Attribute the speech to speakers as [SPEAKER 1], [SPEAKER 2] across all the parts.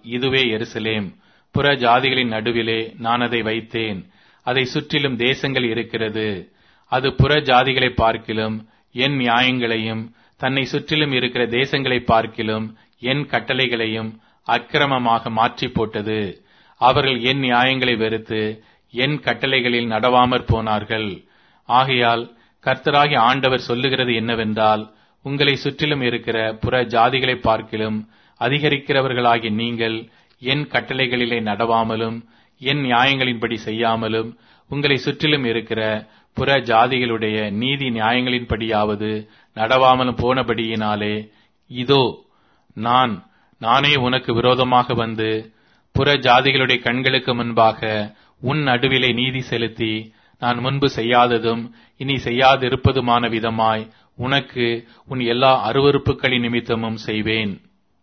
[SPEAKER 1] இதுவே எருசலேம். புற ஜாதிகளின் நடுவிலே நான் அதை வைத்தேன். அதை சுற்றிலும் தேசங்கள் இருக்கிறது. அது புற ஜாதிகளை பார்க்கிலும் என் நியாயங்களையும் தன்னை சுற்றிலும் இருக்கிற தேசங்களை பார்க்கிலும் என் கட்டளைகளையும் அக்கிரமமாக மாற்றி போட்டது. அவர்கள் என் நியாயங்களை வெறுத்து என் கட்டளைகளில் நடவாமற் போனார்கள். ஆகையால் கர்த்தராகிய ஆண்டவர் சொல்லுகிறது என்னவென்றால், உங்களை சுற்றிலும் இருக்கிற புற ஜாதிகளை பார்க்கிலும் அதிகரிக்கிறவர்களாகி நீங்கள் என் கட்டளைகளிலே நடவாமலும் என் நியாயங்களின்படி செய்யாமலும் உங்களை சுற்றிலும் இருக்கிற புற ஜாதிகளுடைய நீதி நியாயங்களின்படியாவது நடவாமலும் போனபடியினாலே, இதோ நானே உனக்கு விரோதமாக வந்து புற ஜாதிகளுடைய கண்களுக்கு முன்பாக உன் நடுவிலே நீதி செலுத்தி நான் முன்பு செய்யாததும் இனி செய்யாதிருப்பதுமான விதமாய் உனக்கு உன் எல்லா அருவருப்புகளின் நிமித்தமும் செய்வேன்.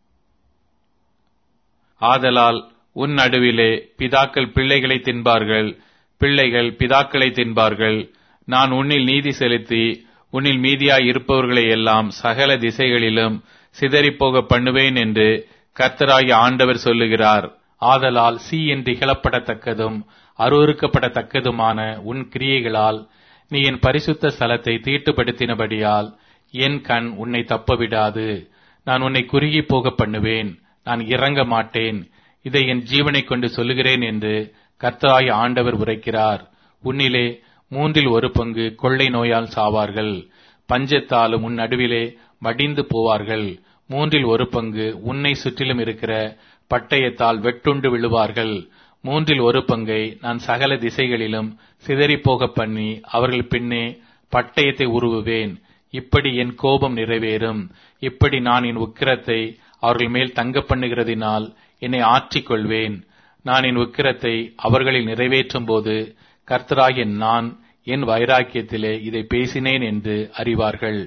[SPEAKER 1] ஆதலால் உன் நடுவிலே பிதாக்கள் பிள்ளைகளை தின்பார்கள், பிள்ளைகள் பிதாக்களை தின்பார்கள். நான் உன்னில் நீதி செலுத்தி உன்னில் மீதியாய் இருப்பவர்களை எல்லாம் சகல திசைகளிலும் சிதறிப்போக பண்ணுவேன் என்று கர்த்தராகிய ஆண்டவர் சொல்லுகிறார். ஆதலால் என்று இகழப்படத்தக்கதும் அருவருக்கப்படத்தக்கதுமான உன் கிரியைகளால் நீ என் பரிசுத்த ஸ்தலத்தை தீட்டுப்படுத்தினபடியால் என் கண் உன்னை தப்பவிடாது. நான் உன்னை குறுகி போக பண்ணுவேன், நான் இறங்க மாட்டேன். இதை என் ஜீவனை கொண்டு சொல்லுகிறேன் என்று கர்த்தராகிய ஆண்டவர் உரைக்கிறார். உன்னிலே 1/3 கொள்ளை நோயால் சாவார்கள், பஞ்சத்தாலும் உன் நடுவிலே மடிந்து போவார்கள். 1/3 உன்னை சுற்றிலும் இருக்கிற பட்டயத்தால் வெட்டுண்டு விழுவார்கள். 1/3 நான் சகல திசைகளிலும் சிதறிப்போக பண்ணி அவர்கள் பின்னே பட்டயத்தை உருவுவேன். இப்படி என் கோபம் நிறைவேறும். இப்படி நான் என் உக்கிரத்தை அவர்கள் மேல் தங்க பண்ணுகிறதினால் என்னை ஆற்றிக்கொள்வேன். நான் என் உக்கிரத்தை அவர்களில் நிறைவேற்றும் போது கர்த்தராகிய நான் என் வைராக்கியத்திலே இதை பேசினேன் என்று அறிவார்கள்.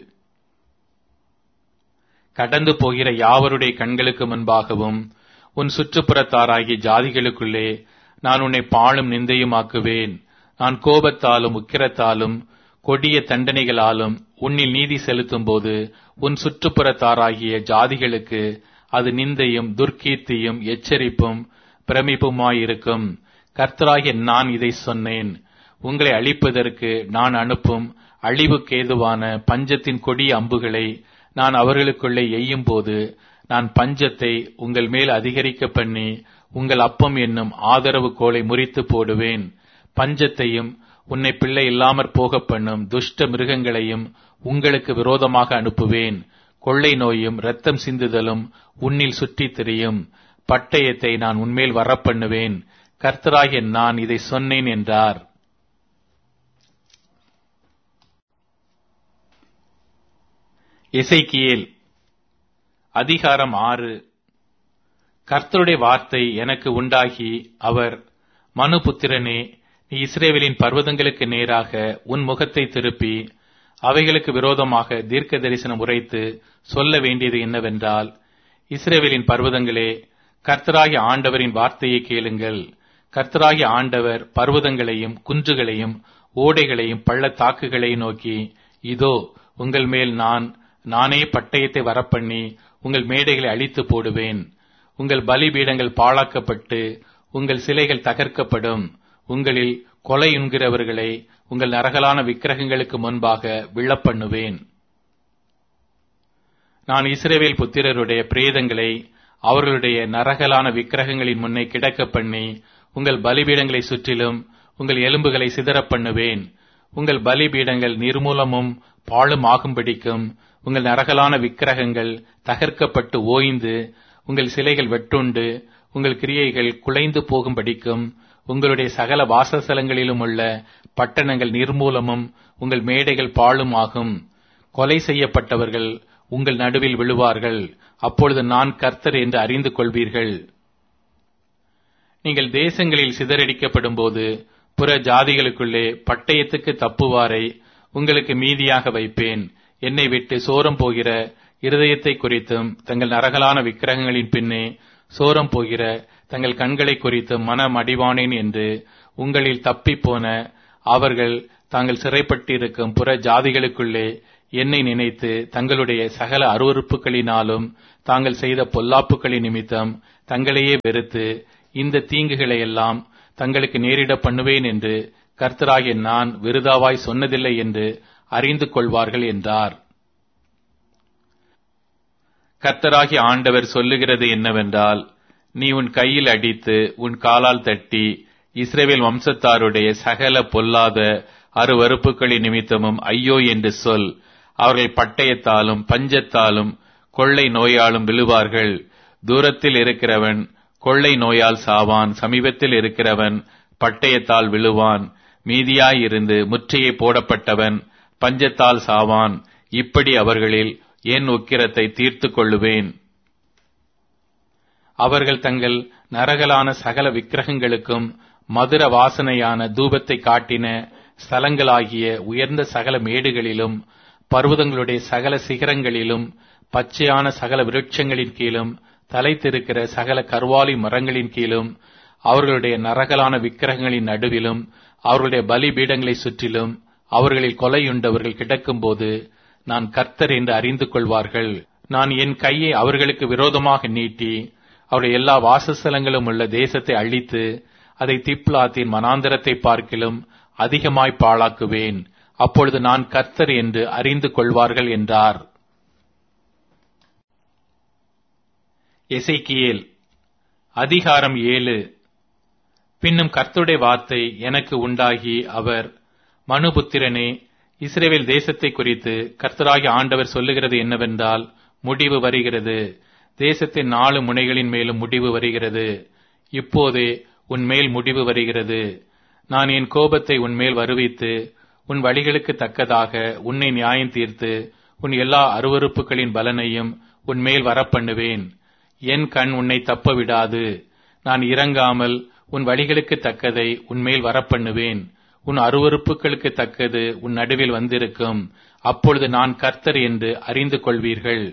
[SPEAKER 1] கடந்து போகிற யாவருடைய கண்களுக்கு முன்பாகவும் உன் சுற்றுப்புறத்தாராகிய ஜாதிகளுக்குள்ளே நான் உன்னை பாழும் நிந்தையுமாக்குவேன். நான் கோபத்தாலும் உக்கிரத்தாலும் கொடிய தண்டனைகளாலும் உன்னில் நீதி செலுத்தும் போது உன் சுற்றுப்புறத்தாராகிய ஜாதிகளுக்கு அது நிந்தையும் துர்க்கீர்த்தியும் எச்சரிப்பும் பிரமிப்புமாயிருக்கும். கர்த்தராகிய நான் இதை சொன்னேன். உங்களை அழிப்பதற்கு நான் அனுப்பும் அழிவுக்கேதுவான பஞ்சத்தின் கொடிய அம்புகளை நான் அவர்களுக்குள்ளே எய்யும் போது நான் பஞ்சத்தை உங்கள் மேல் அதிகரிக்க பண்ணி உங்கள் அப்பம் என்னும் ஆதரவு கோலை முறித்து போடுவேன். பஞ்சத்தையும் உன்னை பிள்ளை இல்லாமற் போக பண்ணும் துஷ்ட மிருகங்களையும் உங்களுக்கு விரோதமாக அனுப்புவேன். கொள்ளை நோயும் இரத்தம் சிந்துதலும் உன்னில் சுற்றித் திரியும். பட்டயத்தை நான் உன்மேல் வரப்பண்ணுவேன். கர்த்தராகிய நான் இதை சொன்னேன் என்றார். எசேக்கியேல் அதிகாரம் 6. கர்த்தருடைய வார்த்தை எனக்கு உண்டாகி அவர், மனுபுத்திரனே, நீ இஸ்ரவேலின் பர்வதங்களுக்கு நேராக உன் முகத்தை திருப்பி அவைகளுக்கு விரோதமாக தீர்க்க தரிசனம் உரைத்து சொல்ல வேண்டியது என்னவென்றால், இஸ்ரவேலின் பர்வதங்களே, கர்த்தராகிய ஆண்டவரின் வார்த்தையை கேளுங்கள். கர்த்தராகிய ஆண்டவர் பர்வதங்களையும் குன்றுகளையும் ஓடைகளையும் பள்ளத்தாக்குகளையும் நோக்கி, இதோ உங்கள் மேல் நானே பட்டயத்தை வரப்பண்ணி உங்கள் மேடைகளை அழித்து போடுவேன். உங்கள் பலிபீடங்கள் பாழாக்கப்பட்டு உங்கள் சிலைகள் தகர்க்கப்படும். உங்களில் கொலையுண்கிறவர்களை உங்கள் நரகலான விக்கிரகங்களுக்கு முன்பாக விழப்பண்ணுவேன். நான் இஸ்ரவேல் புத்திரருடைய பிரேதங்களை அவர்களுடைய நரகலான விக்கிரகங்களின் முன்னே கிடக்க பண்ணி உங்கள் பலிபீடங்களை சுற்றிலும் உங்கள் எலும்புகளை சிதறப் பண்ணுவேன். உங்கள் பலிபீடங்கள் நிர்மூலமும் பாழும் ஆகும்படிக்கும் உங்கள் நரகலான விக்கிரகங்கள் தகர்க்கப்பட்டு ஓய்ந்து உங்கள் சிலைகள் வெட்டுண்டு உங்கள் கிரியைகள் குலைந்து போகும்படிக்கும் உங்களுடைய சகல வாசஸ்தலங்களிலும் உள்ள பட்டணங்கள் நிர்மூலமும் உங்கள் மேடைகள் பாழும் ஆகும். கொலை செய்யப்பட்டவர்கள் உங்கள் நடுவில் விழுவார்கள். அப்பொழுது நான் கர்த்தர் என்று அறிந்து கொள்வீர்கள். நீங்கள் தேசங்களில் சிதறடிக்கப்படும் போது புற ஜாதிகளுக்குள்ளே பட்டயத்துக்கு தப்புவாரை உங்களுக்கு மீதியாக வைப்பேன். என்னை விட்டு சோரம் போகிற இருதயத்தை குறித்தும் தங்கள் நரகலான விக்கிரகங்களின் பின்னே சோரம் போகிற தங்கள் கண்களை குறித்தும் மனம் அடிவானேன் என்று உங்களில் தப்பிப்போன அவர்கள் தாங்கள் சிறைப்பட்டிருக்கும் புற ஜாதிகளுக்குள்ளே என்னை நினைத்து தங்களுடைய சகல அருவருப்புகளினாலும் தாங்கள் செய்த பொல்லாப்புகளின் நிமித்தம் தங்களையே வெறுத்து இந்த தீங்குகளை எல்லாம் தங்களுக்கு நேரிட பண்ணுவேன் என்று கர்த்தராகிய நான் விருதாவாய் சொன்னதில்லை என்று அறிந்து கொள்வார்கள் என்றார். கர்த்தராகிய ஆண்டவர் சொல்லுகிறது என்னவென்றால், நீ உன் கையில் அடித்து உன் காலால் தட்டி இஸ்ரவேல் வம்சத்தாருடைய சகல பொல்லாத அருவருப்புகளின் நிமித்தமும் ஐயோ என்று சொல். அவர்கள் பட்டயத்தாலும் பஞ்சத்தாலும் கொள்ளை நோயாலும் விழுவார்கள். தூரத்தில் இருக்கிறவன் கொள்ளை நோயால் சாவான், சமீபத்தில் இருக்கிறவன் பட்டயத்தால் விழுவான். மீதியாயிருந்து முற்றுகை போடப்பட்டவன் பஞ்சத்தால் சாவான். இப்படி அவர்களில் என் உக்கிரத்தை தீர்த்து கொள்ளுவேன். அவர்கள் தங்கள் நரகலான சகல விக்கிரகங்களுக்கும் மதுர வாசனையான தூபத்தை காட்டின ஸ்தலங்களாகிய உயர்ந்த சகல மேடுகளிலும் பர்வதங்களுடைய சகல சிகரங்களிலும் பச்சையான சகல விருட்சங்களின் கீழும் தலைத்திருக்கிற சகல கர்வாலி மரங்களின் கீழும் அவர்களுடைய நரகலான விக்கிரகங்களின் நடுவிலும் அவர்களுடைய பலிபீடங்களை சுற்றிலும் அவர்களில் கொலையுண்டவர்கள் கிடக்கும்போது நான் கர்த்தர் என்று அறிந்து கொள்வார்கள். நான் என் கையை அவர்களுக்கு விரோதமாக நீட்டி அவருடைய எல்லா வாசஸ்தலங்களும் உள்ள தேசத்தை அழித்து அதை திப்லாத்தின் மனாந்தரத்தை பார்க்கிலும் அதிகமாய் பாழாக்குவேன். அப்பொழுது நான் கர்த்தர் என்று அறிந்து கொள்வார்கள் என்றார். எசேக்கியேல் அதிகாரம் 7. பின்னும் கர்த்தருடைய வார்த்தை எனக்கு உண்டாகி அவர், மனுபுத்திரனே, இஸ்ரவேல் தேசத்தை குறித்து கர்த்தராகிய ஆண்டவர் சொல்லுகிறது என்னவென்றால், முடிவு வருகிறது. தேசத்தின் 4 முனைகளின் மேலும் முடிவு வருகிறது. இப்போதே உன்மேல் முடிவு வருகிறது. நான் என் கோபத்தை உன்மேல் வருவித்து உன் வழிகளுக்கு தக்கதாக உன்னை நியாயம் தீர்த்து உன் எல்லா அருவருப்புகளின் பலனையும் உன்மேல் வரப்பண்ணுவேன். என் கண் உன்னை தப்ப விடாது. நான் இரங்காமல் உன் வழிகளுக்கு தக்கதை உன்மேல் வரப்பண்ணுவேன். உன் அருவருப்புகளுக்கு தக்கது உன் நடுவில் வந்திருக்கும். அப்பொழுது நான் கர்த்தர் என்று அறிந்து கொள்வீர்கள்.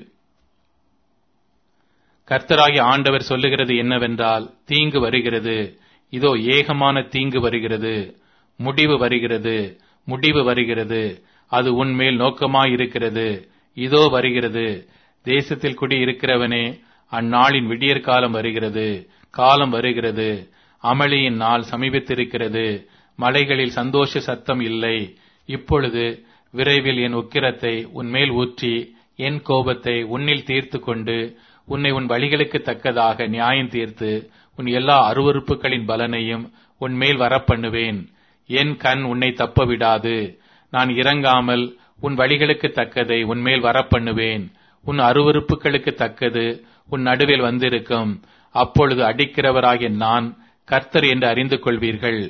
[SPEAKER 1] கர்த்தராகிய ஆண்டவர் சொல்லுகிறது என்னவென்றால், தீங்கு வருகிறது. இதோ ஏகமான தீங்கு வருகிறது. முடிவு வருகிறது, முடிவு வருகிறது. அது உன்மேல் நோக்கமாயிருக்கிறது. இதோ வருகிறது. தேசத்தில் குடியிருக்கிறவனே, அந்நாளின் விடியற்காலம் வருகிறது. காலம் வருகிறது. அமளியின் நாள் சமீபித்திருக்கிறது. மலைகளில் சந்தோஷ சத்தம் இல்லை. இப்பொழுது விரைவில் என் உக்கிரத்தை உன்மேல் ஊற்றி என் கோபத்தை உன்னில் தீர்த்து கொண்டு உன்னை உன் வழிகளுக்கு தக்கதாக நியாயம் தீர்த்து உன் எல்லா அருவருப்புகளின் பலனையும் உன்மேல் வரப்பண்ணுவேன். என் கண் உன்னை தப்ப விடாது. நான் இரங்காமல் உன் வழிகளுக்கு தக்கதை உன்மேல் வரப்பண்ணுவேன். உன் அருவருப்புகளுக்கு தக்கது உன் நடுவில் வந்திருக்கும். அப்பொழுது அடிக்கிறவராகிய நான் கர்த்தர் என்று அறிந்து கொள்வீர்கள்.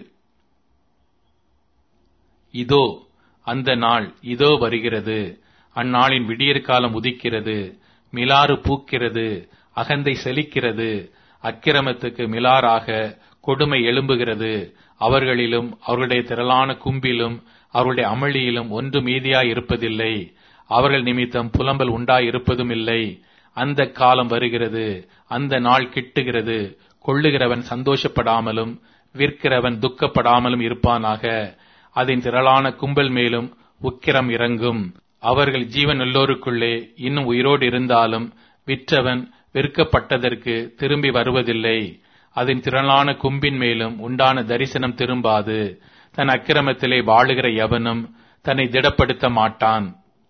[SPEAKER 1] இதோ அந்த நாள் இதோ வருகிறது. அந்நாளின் விடியற்காலம் உதிக்கிறது. மிலாறு பூக்கிறது. அகந்தை செழிக்கிறது. அக்கிரமத்துக்கு மிலாறாக கொடுமை எழும்புகிறது. அவர்களிலும் அவர்களுடைய திரளான கும்பிலும் அவர்களுடைய அமளியிலும் ஒன்று மீதியாய் இருப்பதில்லை. அவர்கள் நிமித்தம் புலம்பல் உண்டாயிருப்பதும் இல்லை. அந்த காலம் வருகிறது. அந்த நாள் கிட்டுகிறது. கொள்ளுகிறவன் சந்தோஷப்படாமலும் விற்கிறவன் துக்கப்படாமலும் இருப்பானாக. அதன் திரளான கும்பல் மேலும் உக்கிரம் இறங்கும். அவர்கள் ஜீவனுள்ளோருக்குள்ளே இன்னும் உயிரோடு இருந்தாலும் விற்றவன் விற்கப்பட்டதற்கு திரும்பி வருவதில்லை. அதன் திரளான கும்பின் மேலும் உண்டான தரிசனம் திரும்பாது. தன் அக்கிரமத்திலே வாழுகிற எவனும் தன்னை திடப்படுத்த மாட்டான்.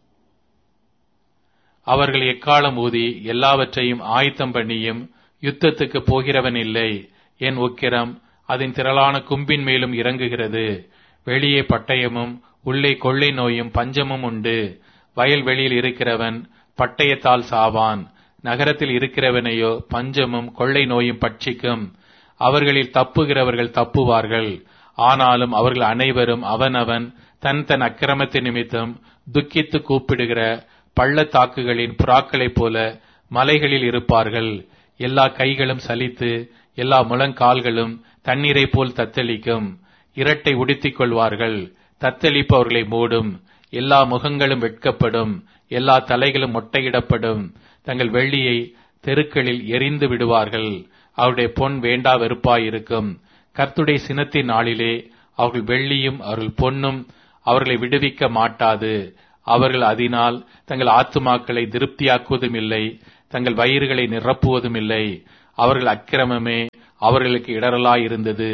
[SPEAKER 1] அவர்கள் எக்காலம் ஊதி எல்லாவற்றையும் ஆயத்தம் பண்ணியும் யுத்தத்துக்கு போகிறவன் இல்லை. என் உக்கிரம் அதன் திரளான கும்பின் மேலும் இறங்குகிறது. வெளியே பட்டயமும் உள்ளே கொள்ளை நோயும் பஞ்சமும் உண்டு. வயல்வெளியில் இருக்கிறவன் பட்டயத்தால் சாவான். நகரத்தில் இருக்கிறவனையோ பஞ்சமும் கொள்ளை நோயும் பட்சிக்கும். அவர்களில் தப்புகிறவர்கள் தப்புவார்கள். ஆனாலும் அவர்கள் அனைவரும் அவனவன் தன் தன் அக்கிரமத்தின் நிமித்தம் துக்கித்து கூப்பிடுகிற பள்ளத்தாக்குகளின் புறாக்களைப் போல மலைகளில் இருப்பார்கள். எல்லா கைகளும் சலித்து எல்லா முழங்கால்களும் தண்ணீரை போல் தத்தளிக்கும். இரட்டை உடுத்திக் கொள்வார்கள். தத்தளிப்பு அவர்களை மூடும். எல்லா முகங்களும் வெட்கப்படும். எல்லா தலைகளும் மொட்டையிடப்படும். தங்கள் வெள்ளியை தெருக்களில் எரிந்து விடுவார்கள். அவருடைய பொன் வேண்டா வெறுப்பாயிருக்கும். கர்த்தருடைய சினத்தின் நாளிலே அவர்கள் வெள்ளியும் அவர்கள் பொன்னும் அவர்களை விடுவிக்க மாட்டாது. அவர்கள் அதனால் தங்கள் ஆத்துமாக்களை திருப்தியாக்குவதும் இல்லை, தங்கள் வயிறுகளை நிரப்புவதும் இல்லை. அவர்கள் அக்கிரமமே அவர்களுக்கு இடரலாயிருந்தது.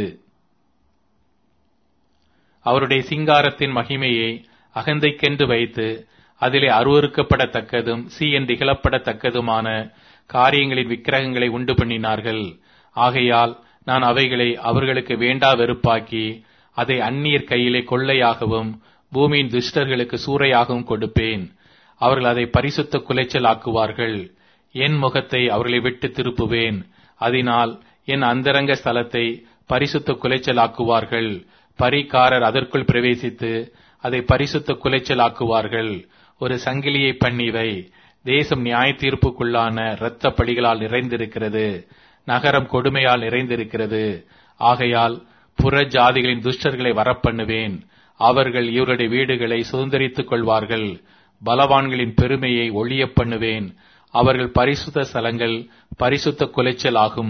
[SPEAKER 1] அவருடைய சிங்காரத்தின் மகிமையை அகந்தைக்கென்று வைத்து அதிலே அருவருக்கப்படத்தக்கதும் சீயந்திகழப்படத்தக்கதுமான காரியங்களின் விக்கிரகங்களை உண்டு பண்ணினார்கள். ஆகையால் நான் அவைகளை அவர்களுக்கு வேண்டா வெறுப்பாக்கி அதை அந்நியர் கையிலே கொள்ளையாகவும் பூமியின் துஷ்டர்களுக்கு சூறையாகவும் கொடுப்பேன். அவர்கள் அதை பரிசுத்த குலைச்சல் ஆக்குவார்கள். என் முகத்தை அவர்களை விட்டு திருப்புவேன். அதனால் என் அந்தரங்க ஸ்தலத்தை பரிசுத்த குலைச்சல் ஆக்குவார்கள். பரிகாரர் அதற்குள் பிரவேசித்து அதை பரிசுத்த குலைச்சல் ஆக்குவார்கள். ஒரு சங்கிலியை பண்ணிவை. தேசம் நியாய தீர்ப்புக்குள்ளான இரத்த பழிகளால் நிறைந்திருக்கிறது. நகரம் கொடுமையால் நிறைந்திருக்கிறது. ஆகையால் புற ஜாதிகளின் துஷ்டர்களை வரப்பண்ணுவேன். அவர்கள் இவருடைய வீடுகளை சுதந்தரித்துக் கொள்வார்கள். பலவான்களின் பெருமையை ஒழிய பண்ணுவேன். அவர்கள் பரிசுத்த ஸ்தலங்கள் பரிசுத்த குலைச்சல் ஆகும்.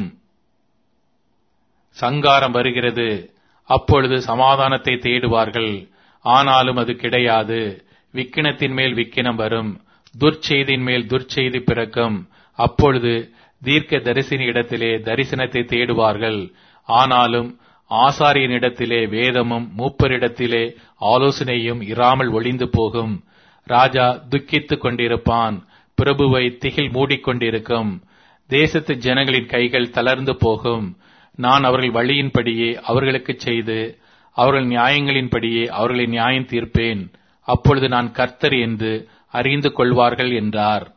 [SPEAKER 1] சங்காரம் வருகிறது. அப்பொழுது சமாதானத்தை தேடுவார்கள், ஆனாலும் அது கிடையாது. விக்கினத்தின் மேல் விக்கினம் வரும், துர்ச்செய்தியின் மேல் துர்ச்செய்தி பிறக்கும். அப்பொழுது தீர்க்க தரிசன இடத்திலே தரிசனத்தை தேடுவார்கள், ஆனாலும் ஆசாரியனிடத்திலே வேதமும் மூப்பரிடத்திலே ஆலோசனையும் இராமல் ஒளிந்து போகும். ராஜா துக்கித்துக் கொண்டிருப்பான், பிரபுவை திகில் மூடிக்கொண்டிருக்கும். தேசத்து ஜனங்களின் கைகள் தளர்ந்து போகும். நான் அவர்கள் வழியின்படியே அவர்களுக்கு செய்து அவர்கள் நியாயங்களின்படியே அவர்களை நியாயம் தீர்ப்பேன். அப்பொழுது நான் கர்த்தர் என்று அறிந்து கொள்வார்கள் என்றார்.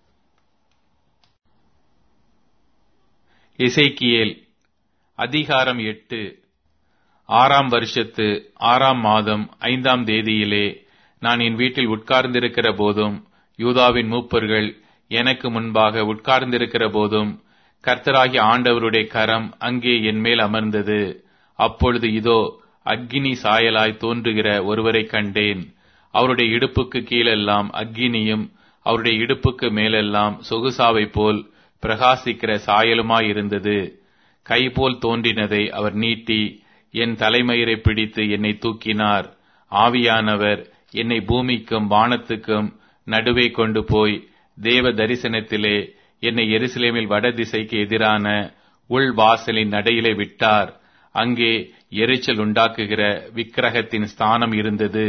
[SPEAKER 1] எசேக்கியேல் அதிகாரம் 8. 6ஆம் வருஷத்து 6ஆம் மாதம் 5ஆம் தேதியிலே நான் என் வீட்டில் உட்கார்ந்திருக்கிற போதும் யூதாவின் மூப்பர்கள் எனக்கு முன்பாக உட்கார்ந்திருக்கிற போதும் கர்த்தராகிய ஆண்டவருடைய கரம் அங்கே என் மேல் அமர்ந்தது. அப்பொழுது இதோ அக்கினி சாயலாய் தோன்றுகிற ஒருவரை கண்டேன். அவருடைய இடுப்புக்கு கீழெல்லாம் அக்கினியும் அவருடைய இடுப்புக்கு மேலெல்லாம் சொகுசாவை போல் பிரகாசிக்கிற சாயலுமாயிருந்தது. கைபோல் தோன்றினதை அவர் நீட்டி என் தலைமயிரை பிடித்து என்னை தூக்கினார். ஆவியானவர் என்னை பூமிக்கும் வானத்துக்கும் நடுவே கொண்டு போய் தேவ தரிசனத்திலே என்னை எருசலேமில் வடதிசைக்கு எதிரான உள் வாசலின் நடையிலே விட்டார். அங்கே எரிச்சல் உண்டாக்குகிற விக்கிரகத்தின் ஸ்தானம் இருந்தது.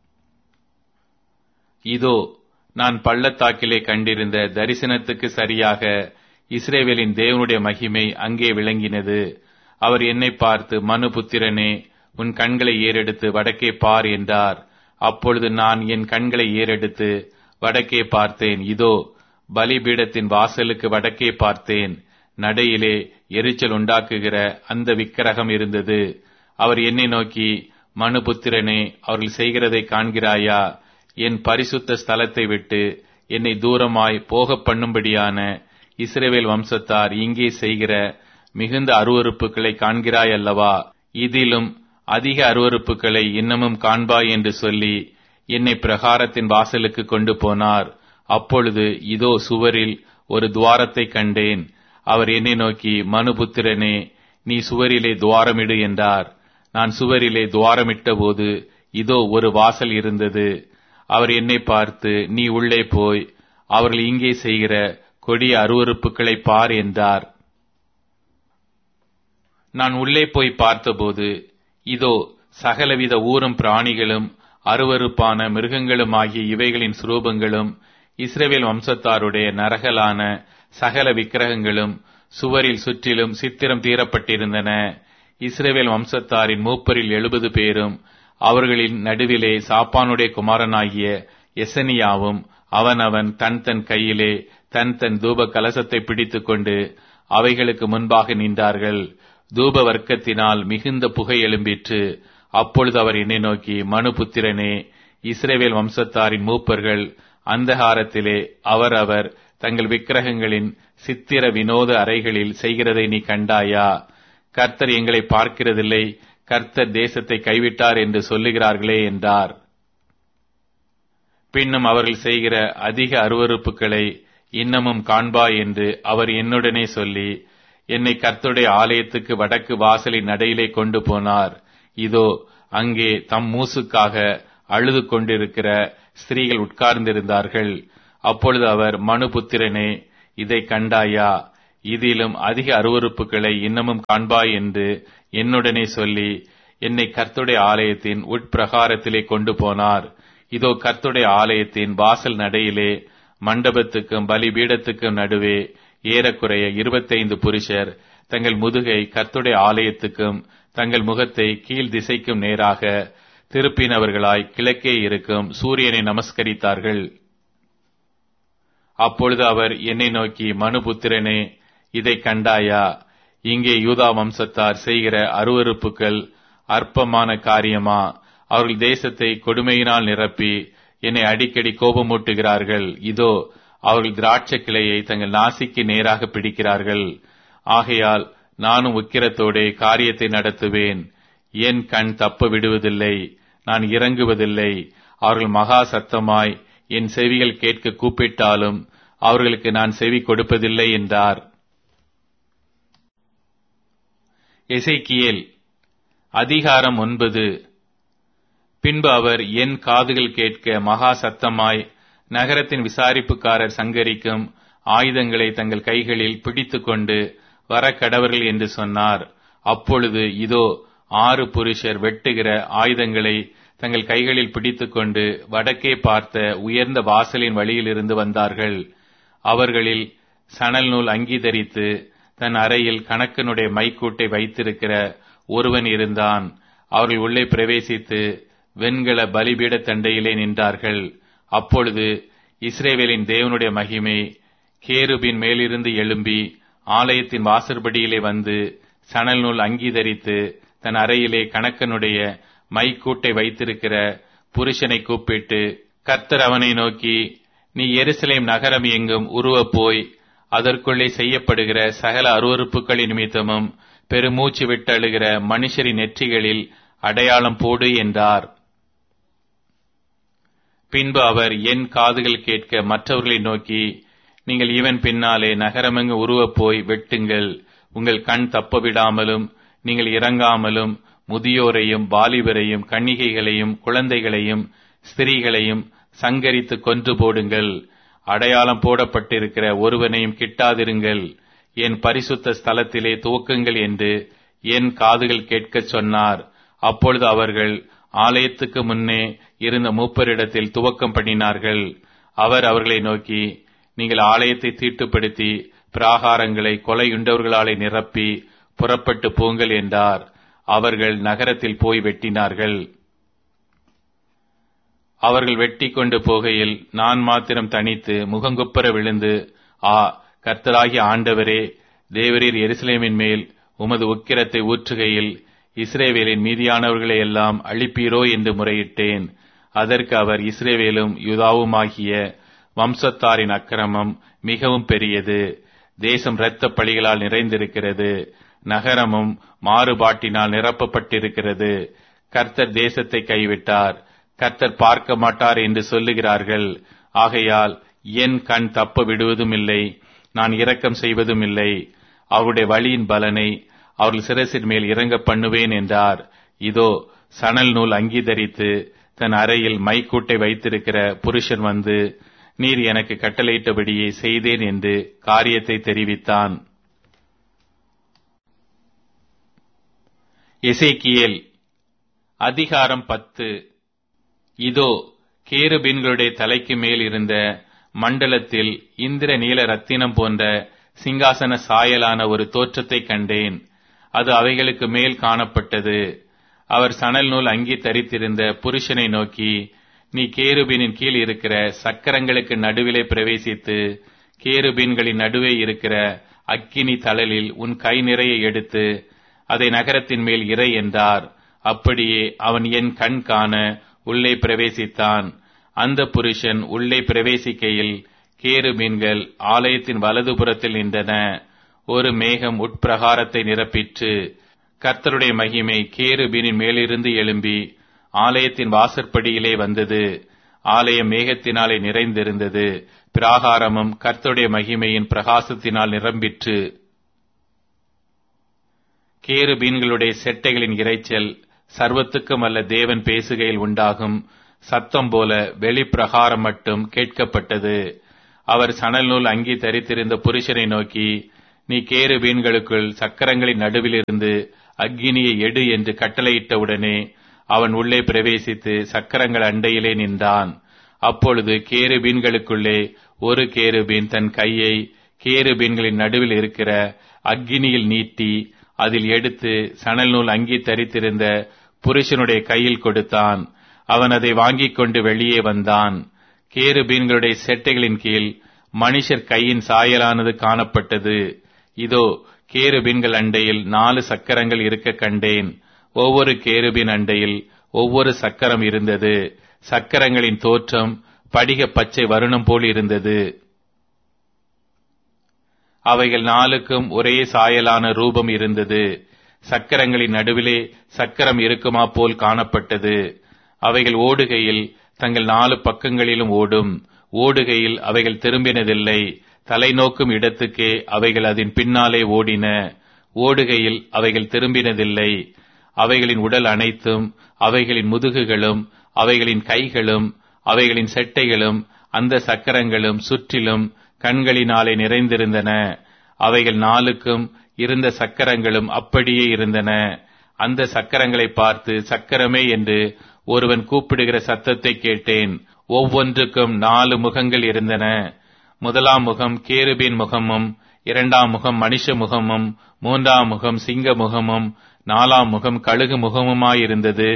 [SPEAKER 1] இதோ நான் பள்ளத்தாக்கிலே கண்டிருந்த தரிசனத்துக்கு சரியாக இஸ்ரவேலின் தேவனுடைய மகிமை அங்கே விளங்கினது. அவர் என்னை பார்த்து, மனுபுத்திரனே, உன் கண்களை ஏறெடுத்து வடக்கே பார் என்றார். அப்பொழுது நான் என் கண்களை ஏறெடுத்து வடக்கே பார்த்தேன். இதோ பலிபீடத்தின் வாசலுக்கு வடக்கே பார்த்தேன். நடையிலே எரிச்சல் உண்டாக்குகிற அந்த விக்கிரகம் இருந்தது. அவர் என்னை நோக்கி, மனுபுத்திரனே, அவர்கள் செய்கிறதை காண்கிறாயா? என் பரிசுத்த ஸ்தலத்தை விட்டு என்னை தூரமாய் போக பண்ணும்படியான இஸ்ரவேல் வம்சத்தார் இங்கே செய்கிற மிகுந்த அருவருப்புகளை காண்கிறாய் அல்லவா? இதிலும் அதிக அருவருப்புகளை இன்னமும் காண்பாய் என்று சொல்லி என்னை பிரகாரத்தின் வாசலுக்கு கொண்டு போனார். அப்பொழுது இதோ சுவரில் ஒரு துவாரத்தை கண்டேன். அவர் என்னை நோக்கி, மனுபுத்திரனே, நீ சுவரிலே துவாரமிடு என்றார். நான் சுவரிலே துவாரமிட்ட போது இதோ ஒரு வாசல் இருந்தது. அவர் என்னை பார்த்து, நீ உள்ளே போய் அவர்கள் இங்கே செய்கிற கொடிய அருவருப்புகளை பார் என்றார். நான் உள்ளே போய் பார்த்தபோது இதோ சகலவித ஊரும் பிராணிகளும் அருவருப்பான மிருகங்களுமாகிய இவைகளின் சுரூபங்களும் இஸ்ரவேல் வம்சத்தாருடைய நரகலான சகல விக்கிரகங்களும் சுவரில் சுற்றிலும் சித்திரம் தீரப்பட்டிருந்தன. இஸ்ரவேல் வம்சத்தாரின் மூப்பரில் 70 பேரும் அவர்களின் நடுவிலே சாப்பானுடைய குமாரனாகிய எசனியாவும் அவனவன் தன் தன் கையிலே தன் தன் தூப கலசத்தை பிடித்துக் கொண்டு அவைகளுக்கு முன்பாக நின்றார்கள். தூப வர்க்கத்தினால் மிகுந்த புகை எழும்பிற்று. அப்பொழுது அவர் என்னை நோக்கி, மனுபுத்திரனே, இஸ்ரவேல் வம்சத்தாரின் மூப்பர்கள் அந்தகாரத்திலே அவரவர் தங்கள் விக்கிரகங்களின் சித்திர வினோத அறைகளில் செய்கிறதை நீ கண்டாயா? கர்த்தர் எங்களை பார்க்கிறதில்லை, கர்த்தர் தேசத்தை கைவிட்டார் என்று சொல்லுகிறார்களே என்றார். பின்னும் அவர்கள் செய்கிற அதிக அருவருப்புகளை இன்னமும் காண்பாய் என்று அவர் என்னுடனே சொல்லி என்னை கர்த்தருடைய ஆலயத்துக்கு வடக்கு வாசலின் நடையிலே கொண்டு போனார். இதோ அங்கே தம் மூசுக்காக அழுது கொண்டிருக்கிற ஸ்திரீகள் உட்கார்ந்திருந்தார்கள். அப்பொழுது அவர், மனுபுத்திரனே, இதை கண்டாயா? இதிலும் அதிக அருவருப்புகளை இன்னமும் காண்பாய் என்று என்னுடனே சொல்லி என்னை கர்த்தருடைய ஆலயத்தின் உட்பிரகாரத்திலே கொண்டு போனார். இதோ கர்த்தருடைய ஆலயத்தின் வாசல் நடையிலே மண்டபத்துக்கும் பலிபீடத்துக்கும் நடுவே ஏறக்குறைய 25 புருஷர் தங்கள் முதுகை கர்த்தருடைய ஆலயத்துக்கும் தங்கள் முகத்தை கீழ் திசைக்கும் நேராக திருப்பினவர்களாய் கிழக்கே இருக்கும் சூரியனை நமஸ்கரித்தார்கள். அப்பொழுது அவர் என்னை நோக்கி, மனுபுத்திரனே, இதை கண்டாயா? இங்கே யூதா வம்சத்தார் செய்கிற அருவருப்புகள் அற்பமான காரியமா? அவர்கள் தேசத்தை கொடுமையினால் நிரப்பி என்னை அடிக்கடி கோபமூட்டுகிறார்கள். இதோ அவர்கள் திராட்சை கிளையை தங்கள் நாசிக்கு நேராக பிடிக்கிறார்கள். ஆகையால் நானும் உக்கிரத்தோடே காரியத்தை நடத்துவேன். என் கண் தப்ப விடுவதில்லை, நான் இறங்குவதில்லை. அவர்கள் மகா சத்தமாய் என் செவிகள் கேட்க கூப்பிட்டாலும் அவர்களுக்கு நான் செவி கொடுப்பதில்லை என்றார். எசேக்கியேல் அதிகாரம் 9. பின்பு அவர் என் காதுகள் கேட்க மகா சத்தமாய் நகரத்தின் விசாரிப்புக்காரர் சங்கரிக்கும் ஆயுதங்களை தங்கள் கைகளில் பிடித்துக் கொண்டு வரக்கடவர்கள் என்று சொன்னார். அப்பொழுது இதோ 6 புருஷர் வெட்டுகிற ஆயுதங்களை தங்கள் கைகளில் பிடித்துக் கொண்டு வடக்கே பார்த்த உயர்ந்த வாசலின் வழியிலிருந்து வந்தார்கள். அவர்களில் சணல் நூல் அங்கி தரித்து தன் அறையில் கணக்கனுடைய மைக்கூட்டை வைத்திருக்கிற ஒருவன் இருந்தான். அவர்கள் உள்ளே பிரவேசித்து வெண்கல பலிபீட தண்டையிலே நின்றார்கள். அப்பொழுது இஸ்ரவேலின் தேவனுடைய மகிமை கேருபின் மேலிருந்து எழும்பி ஆலயத்தின் வாசற்படியிலே வந்து சணல் நூல் அங்கி தரித்து தன் அறையிலே கணக்கனுடைய மைக்கூட்டை வைத்திருக்கிற புருஷனை கூப்பிட்டு, கர்த்தர் அவனை நோக்கி, நீ எருசலேம் நகரம் எங்கும் உருவப் போய் அதற்குள்ளே செய்யப்படுகிற சகல அருவருப்புகளின் நிமித்தமும் பெருமூச்சு விட்டழுகிற மனுஷரின் நெற்றிகளில் அடையாளம் போடு என்றார். பின்பு அவர் என் காதுகள் கேட்க மற்றவர்களை நோக்கி, நீங்கள் இவன் பின்னாலே நகரமெங்கு உருவப் போய் வெட்டுங்கள். உங்கள் கண் தப்பவிடாமலும் நீங்கள் இறங்காமலும் முதியோரையும் வாலிபரையும் கன்னிகைகளையும் குழந்தைகளையும் ஸ்திரீகளையும் சங்கரித்து கொன்று போடுங்கள். அடையாளம் போடப்பட்டிருக்கிற ஒருவனையும் கிட்டாதிருங்கள். என் பரிசுத்த ஸ்தலத்திலே துவக்குங்கள் என்று என் காதுகள் கேட்கச் சொன்னார். அப்பொழுது அவர்கள் ஆலயத்துக்கு முன்னே இருந்த மூப்பரிடத்தில் துவக்கம் பண்ணினார்கள். அவர் அவர்களை நோக்கி, நீங்கள் ஆலயத்தை தீட்டுப்படுத்தி பிராகாரங்களை கொலையுண்டவர்களாலே நிரப்பி புறப்பட்டு போங்கள் என்றார். அவர்கள் நகரத்தில் போய் வெட்டினார்கள். அவர்கள் வெட்டி கொண்டு போகையில் நான் மாத்திரம் தனித்து முகங்குப்புற விழுந்து, கர்த்தராகிய ஆண்டவரே, தேவரீர் எருசலேமின் மேல் உமது உக்கிரத்தை ஊற்றுகையில் இஸ்ரவேலின் மீதியானவர்களை எல்லாம் அழிப்பீரோ என்று முறையிட்டேன். அதற்கு அவர், இஸ்ரவேலும் யூதாவுமாகிய வம்சத்தாரின் அக்கிரமம் மிகவும் பெரியது. தேசம் இரத்த பழிகளால் நிறைந்திருக்கிறது. நகரமும் மாறுபாட்டினால் நிரப்பப்பட்டிருக்கிறது. கர்த்தர் தேசத்தை கைவிட்டார், கர்த்தர் பார்க்க மாட்டார் என்று சொல்லுகிறார்கள். ஆகையால் என் கண் தப்ப விடுவதும் இல்லை, நான் இரக்கம் செய்வதும் இல்லை. அவருடைய வழியின் பலனை அவர்கள் சிரசின் மேல் இறங்க பண்ணுவேன் என்றார். இதோ சணல் நூல் அங்கீதரித்து தன் அறையில் மைக்கூட்டை வைத்திருக்கிற புருஷன் வந்து, நீர் எனக்கு கட்டளையிட்டபடியே செய்தேன் என்று காரியத்தை தெரிவித்தான். எசேக்கியேல் அதிகாரம் 10. இதோ கேருபீன்களுடைய தலைக்கு மேல் இருந்த மண்டலத்தில் இந்திர நீல ரத்தினம் போன்ற சிங்காசன சாயலான ஒரு தோற்றத்தை கண்டேன். அது அவைகளுக்கு மேல் காணப்பட்டது. அவர் சணல் நூல் அங்கி தரித்திருந்த புருஷனை நோக்கி, நீ கேருபீனின் கீழ் இருக்கிற சக்கரங்களுக்கு நடுவிலே பிரவேசித்து கேருபீன்களின் நடுவே இருக்கிற அக்கினி தழலில் உன் கை நிறைய எடுத்து அதை நகரத்தின் மேல் இறை என்றார். அப்படியே அவன் என் கண் காண உள்ளே பிரவேசித்தான். அந்த புருஷன் உள்ளே பிரவேசிக்கையில் கேருபீன்கள் ஆலயத்தின் வலதுபுறத்தில் நின்றன. ஒரு மேகம் உட்பிரகாரத்தை நிரப்பிற்று. கர்த்தருடைய மகிமை கேருபீனின் மேலிருந்து எழும்பி ஆலயத்தின் வாசற்படியிலே வந்தது. ஆலயம் மேகத்தினாலே நிறைந்திருந்தது. பிராகாரமும் கர்த்தருடைய மகிமையின் பிரகாசத்தினால் நிரம்பிற்று. கேருபீன்களுடைய செட்டைகளின் இரைச்சல் சர்வத்துக்கும் அல்ல தேவன் பேசுகையில் உண்டாகும் சத்தம் போல வெளிப்பிரகாரம் மட்டும் கேட்கப்பட்டது. அவர் சணல் நூல் அங்கி தரித்திருந்த புருஷனை நோக்கி, நீ கேருபீன்களுக்குள் சக்கரங்களின் நடுவிலிருந்து அக்கினியை எடு என்று கட்டளையிட்டவுடனே அவன் உள்ளே பிரவேசித்து சக்கரங்கள் அண்டையிலே நின்றான். அப்பொழுது கேருபீன்களுக்குள்ளே ஒரு கேருபீன் தன் கையை கேருபீன்களின் நடுவில் இருக்கிற அக்கினியில் நீட்டி அதில் எடுத்து சணல் நூல் அங்கி தரித்திருந்த புருஷனுடைய கையில் கொடுத்தான். அவன் அதை வாங்கிக் கொண்டு வெளியே வந்தான். கேருபீன்களுடைய செட்டைகளின் கீழ் மனுஷர் கையின் சாயலானது காணப்பட்டது. இதோ, கேருபீன்கள் அண்டையில் 4 சக்கரங்கள் இருக்க கண்டேன். ஒவ்வொரு கேருபீன் அண்டையில் ஒவ்வொரு சக்கரம் இருந்தது. சக்கரங்களின் தோற்றம் படிக பச்சை வருணம் போல் இருந்தது. அவைகள் 4க்கும் ஒரே சாயலான ரூபம் இருந்தது. சக்கரங்களின் நடுவிலே சக்கரம் இருக்குமா போல் காணப்பட்டது. அவைகள் ஓடுகையில் தங்கள் 4 பக்கங்களிலும் ஓடும். ஓடுகையில் அவைகள் திரும்பினதில்லை. தலை நோக்கும் இடத்துக்கே அவைகள் அதன் பின்னாலே ஓடின. ஓடுகையில் அவைகள் திரும்பினதில்லை. அவைகளின் உடல் அனைத்தும், அவைகளின் முதுகுகளும், அவைகளின் கைகளும், அவைகளின் செட்டைகளும், அந்த சக்கரங்களும் சுற்றிலும் கண்களினாலே நிறைந்திருந்தன. அவைகள் 4க்கும் இருந்த சக்கரங்களும் அப்படியே இருந்தன. அந்த சக்கரங்களை பார்த்து சக்கரமே என்று ஒருவன் கூப்பிடுகிற சத்தத்தை கேட்டேன். ஒவ்வொன்றுக்கும் 4 முகங்கள் இருந்தன. முதலாம் முகம் கேருபீன் முகமும், 2ஆம் முகம் மனுஷ முகமும், 3ஆம் முகம் சிங்க முகமும், 4ஆம் முகம் கழுகு முகமுமாயிருந்தது.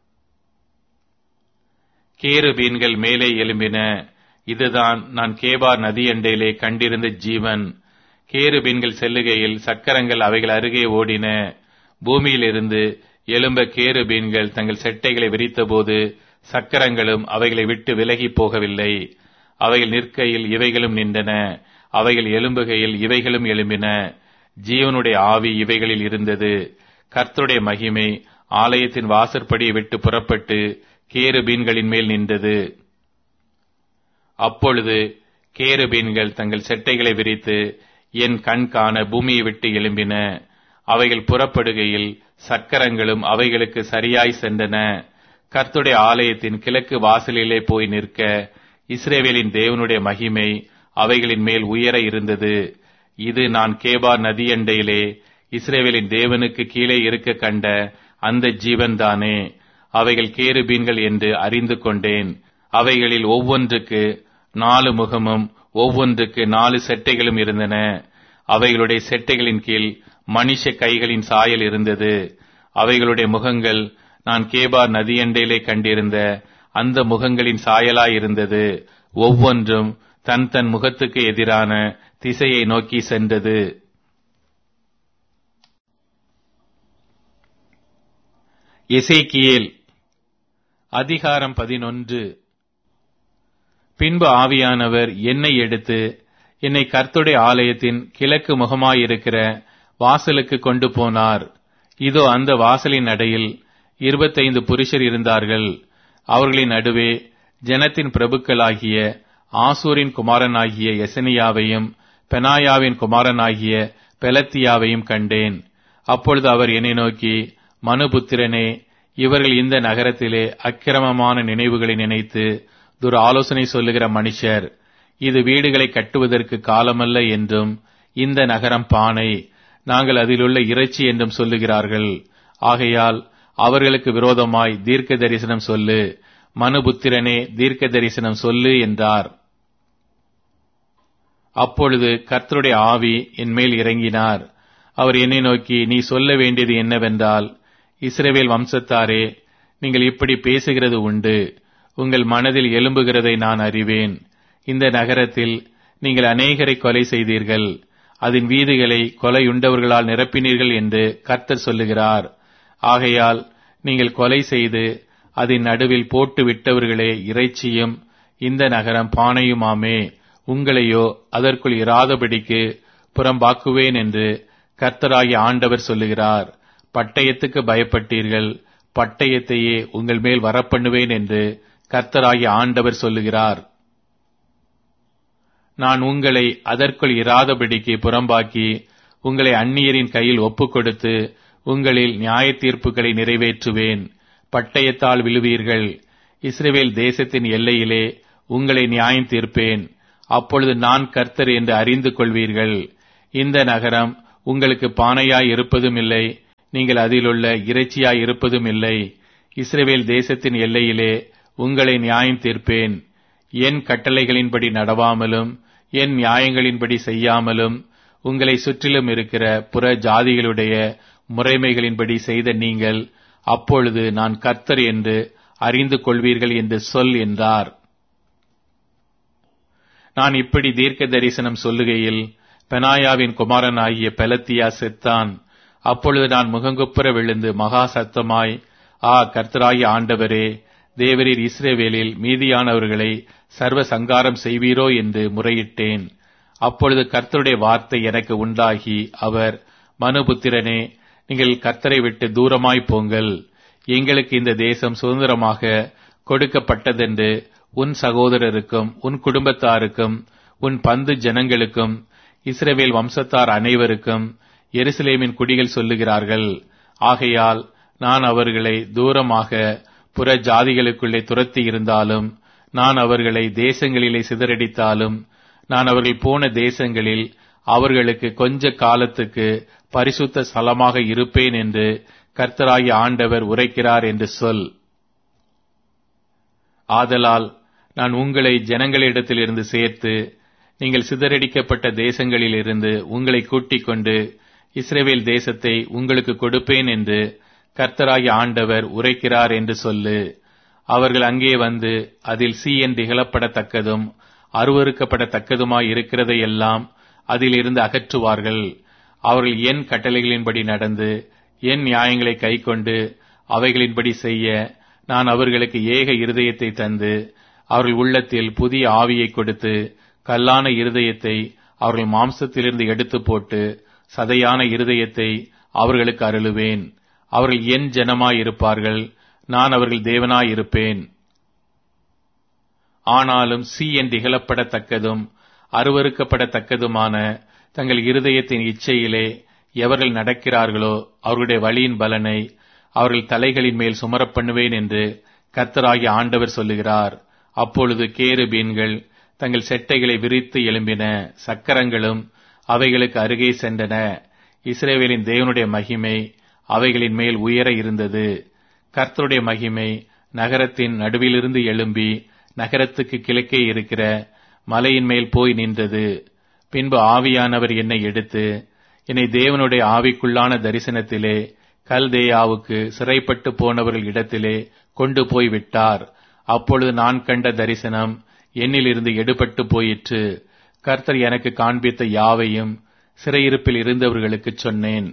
[SPEAKER 1] கேருபீன்கள் மேலே எழும்பின. இதுதான் நான் கேபார் நதியண்டையிலே கண்டிருந்த ஜீவன். கேருபீன்கள் செல்லுகையில் சக்கரங்கள் அவைகள் அருகே ஓடின. பூமியிலிருந்து எழும்ப கேருபீன்கள் தங்கள் செட்டைகளை விரித்தபோது சக்கரங்களும் அவைகளை விட்டு விலகி போகவில்லை. அவைகள் நிற்கையில் இவைகளும் நின்றன. அவைகள் எழும்புகையில் இவைகளும் எழும்பின. ஜீவனுடைய ஆவி இவைகளில் இருந்தது. கர்த்தருடைய மகிமை ஆலயத்தின் வாசற்படியை விட்டு புறப்பட்டு கேருபீன்களின் மேல் நின்றது. அப்பொழுது கேருபீன்கள் தங்கள் செட்டைகளை விரித்து என் கண் காண பூமியை விட்டு எழும்பின. அவைகள் புறப்படுகையில் சக்கரங்களும் அவைகளுக்கு சரியாய் சென்றன. கர்த்தருடைய ஆலயத்தின் கிழக்கு வாசலிலே போய் நிற்க இஸ்ரவேலின் தேவனுடைய மகிமை அவைகளின் மேல் உயர இருந்தது. இது நான் கேபார் நதியண்டையிலே இஸ்ரவேலின் தேவனுக்கு கீழே இருக்க கண்ட அந்த ஜீவன்தானே. அவைகள் கேருபீன்கள் என்று அறிந்து கொண்டேன். அவைகளில் ஒவ்வொன்றுக்கு 4 முகமும் ஒவ்வொன்றுக்கு 4 செட்டைகளும் இருந்தன. அவைகளுடைய செட்டைகளின் கீழ் மனுஷ கைகளின் சாயல் இருந்தது. அவைகளுடைய முகங்கள் நான் கேபார் நதியண்டையிலே கண்டிருந்த அந்த முகங்களின் சாயலாயிருந்தது. ஒவ்வொன்றும் தன் தன் முகத்துக்கு எதிரான திசையை நோக்கி சென்றது. எசேக்கியேல் அதிகாரம் 11. பின்பு ஆவியானவர் என்னை எடுத்து என்னை கர்த்தருடைய ஆலயத்தின் கிழக்கு முகமாயிருக்கிற வாசலுக்கு கொண்டு போனார். இதோ, அந்த வாசலின் நடையில் 25 புருஷர் இருந்தார்கள். அவர்களின் நடுவே ஜனத்தின் பிரபுக்களாகிய ஆசூரின் குமாரனாகிய எசனியாவையும் பெனாயாவின் குமாரனாகிய பெலத்தியாவையும் கண்டேன். அப்பொழுது அவர் என்னை நோக்கி, மனுபுத்திரனே, இவர்கள் இந்த நகரத்திலே அக்கிரமமான நினைவுகளை நினைத்து ஆலோசனை சொல்லுகிற மனுஷர். இது வீடுகளை கட்டுவதற்கு காலமல்ல என்றும், இந்த நகரம் பானை, நாங்கள் அதிலுள்ள இறைச்சி என்றும் சொல்லுகிறார்கள். ஆகையால் அவர்களுக்கு விரோதமாய் தீர்க்க தரிசனம் சொல்லு, மனுபுத்திரனே, தீர்க்க தரிசனம் சொல்லு என்றார். அப்பொழுது கர்த்தருடைய ஆவி என் மேல் இறங்கினார். அவர் என்னை நோக்கி, நீ சொல்ல வேண்டியது என்னவென்றால், இஸ்ரவேல் வம்சத்தாரே, நீங்கள் இப்படி பேசுகிறது உண்டு. உங்கள் மனதில் எழும்புகிறதை நான் அறிவேன். இந்த நகரத்தில் நீங்கள் அநேகரை கொலை செய்தீர்கள். அதன் வீதிகளை கொலையுண்டவர்களால் நிரப்பினீர்கள் என்று கர்த்தர் சொல்லுகிறார். ஆகையால் நீங்கள் கொலை செய்து அதன் நடுவில் போட்டு விட்டவர்களே இறைச்சியும் இந்த நகரம் பானையுமாமே. உங்களையோ அதற்குள் இராதபடிக்கு புறம்பாக்குவேன் என்று கர்த்தராகிய ஆண்டவர் சொல்லுகிறார். பட்டயத்துக்கு பயப்பட்டீர்கள், பட்டயத்தையே உங்கள் மேல் வரப்பண்ணுவேன் என்று கர்த்தராகிய ஆண்டவர் சொல்லுகிறார். நான் உங்களை அதற்குள் இராதபடிக்கு புறம்பாக்கி உங்களை அந்நியரின் கையில் ஒப்புக் கொடுத்து உங்களில் நியாய தீர்ப்புகளை நிறைவேற்றுவேன். பட்டயத்தால் விழுவீர்கள். இஸ்ரவேல் தேசத்தின் எல்லையிலே உங்களை நியாயம் தீர்ப்பேன். அப்பொழுது நான் கர்த்தர் என்று அறிந்து கொள்வீர்கள். இந்த நகரம் உங்களுக்கு பானையாய் இருப்பதும் இல்லை, நீங்கள் அதிலுள்ள இறைச்சியாய் இருப்பதும் இல்லை. இஸ்ரவேல் தேசத்தின் எல்லையிலே உங்களை நியாயம் தீர்ப்பேன். என் கட்டளைகளின்படி நடவாமலும் என் நியாயங்களின்படி செய்யாமலும் உங்களை சுற்றிலும் இருக்கிற புற ஜாதிகளுடைய முறைமைகளின்படி செய்த நீங்கள் அப்பொழுது நான் கர்த்தர் என்று அறிந்து கொள்வீர்கள் என்று சொல் என்றார். நான் இப்படி தீர்க்க தரிசனம் சொல்லுகையில் பெனாயாவின் குமாரனாகிய பெலத்தியா செத்தான். அப்பொழுது நான் முகங்குப்புற விழுந்து மகா சத்தமாய், கர்த்தராகிய ஆண்டவரே, தேவரீர் இஸ்ரவேலில் மீதியானவர்களை சர்வ சங்காரம் செய்வீரோ என்று முறையிட்டேன். அப்பொழுது கர்த்தருடைய வார்த்தை எனக்கு உண்டாகி, அவர், மனுபுத்திரனே, நீங்கள் கர்த்தரை விட்டு தூரமாய் போங்கள். எங்களுக்கு இந்த தேசம் சுதந்திரமாக கொடுக்கப்பட்டதென்று உன் சகோதரருக்கும் உன் குடும்பத்தாருக்கும் உன் பந்து ஜனங்களுக்கும் இஸ்ரவேல் வம்சத்தார் அனைவருக்கும் எருசலேமின் குடிகள் சொல்லுகிறார்கள். ஆகையால் நான் அவர்களை தூரமாக புற ஜாதிகளுக்குள்ளே துரத்தி இருந்தாலும், நான் அவர்களை தேசங்களிலே சிதறடித்தாலும், நான் அவர்கள் போன தேசங்களில் அவர்களுக்கு கொஞ்ச காலத்துக்கு பரிசுத்த ஸ்தலமாக இருப்பேன் என்று கர்த்தராகிய ஆண்டவர் உரைக்கிறார் என்று சொல். ஆதலால் நான் உங்களை ஜனங்களிடத்திலிருந்து சேர்த்து நீங்கள் சிதறடிக்கப்பட்ட தேசங்களிலிருந்து உங்களை கூட்டிக் கொண்டு இஸ்ரவேல் தேசத்தை உங்களுக்கு கொடுப்பேன் என்று கர்த்தராகிய ஆண்டவர் உரைக்கிறார் என்று சொல்லு. அவர்கள் அங்கே வந்து அதில் சீயன் திகழப்படத்தக்கதும் அருவருக்கப்படத்தக்கதுமாய் இருக்கிறதையெல்லாம் அதிலிருந்து அகற்றுவார்கள். அவர்கள் என் கட்டளைகளின்படி நடந்து என் நியாயங்களை கைக்கொண்டு அவைகளின்படி செய்ய நான் அவர்களுக்கு ஏக இருதயத்தை தந்து அவர்கள் உள்ளத்தில் புதிய ஆவியை கொடுத்து கல்லான இருதயத்தை அவர்கள் மாம்சத்திலிருந்து எடுத்து போட்டு சதையான இருதயத்தை அவர்களுக்கு அருளுவேன். அவர்கள் என் ஜனமாயிருப்பார்கள், நான் அவர்கள் தேவனாயிருப்பேன். ஆனாலும் சீயன் திகழப்படத்தக்கதும் அருவருக்கப்படத்தக்கதுமான தங்கள் இருதயத்தின் இச்சையிலே எவர்கள் நடக்கிறார்களோ அவர்களுடைய வழியின் பலனை அவர்கள் தலைகளின் மேல் சுமரப் பண்ணுவேன் என்று கர்த்தராகிய ஆண்டவர் சொல்லுகிறார். அப்பொழுது கேருபீன்கள் தங்கள் செட்டைகளை விரித்து எழும்பின, சக்கரங்களும் அவைகளுக்கு அருகே சென்றன. இஸ்ரவேலின் தேவனுடைய மகிமை அவைகளின் மேல் உயர இருந்தது. கர்த்தருடைய மகிமை நகரத்தின் நடுவிலிருந்து எழும்பி நகரத்துக்கு கிழக்கே இருக்கிற மலையின் மேல் போய் நின்றது. பின்பு ஆவியானவர் என்னை எடுத்து என்னை தேவனுடைய ஆவிக்குள்ளான தரிசனத்திலே கல்தேயாவுக்கு சிறைப்பட்டு போனவர்கள் இடத்திலே கொண்டு போய் விட்டார். அப்பொழுது நான் கண்ட தரிசனம் என்னிலிருந்து எடுபட்டு போயிற்று. கர்த்தர் எனக்கு காண்பித்த யாவையும் சிறையிருப்பில் இருந்தவர்களுக்கு சொன்னேன்.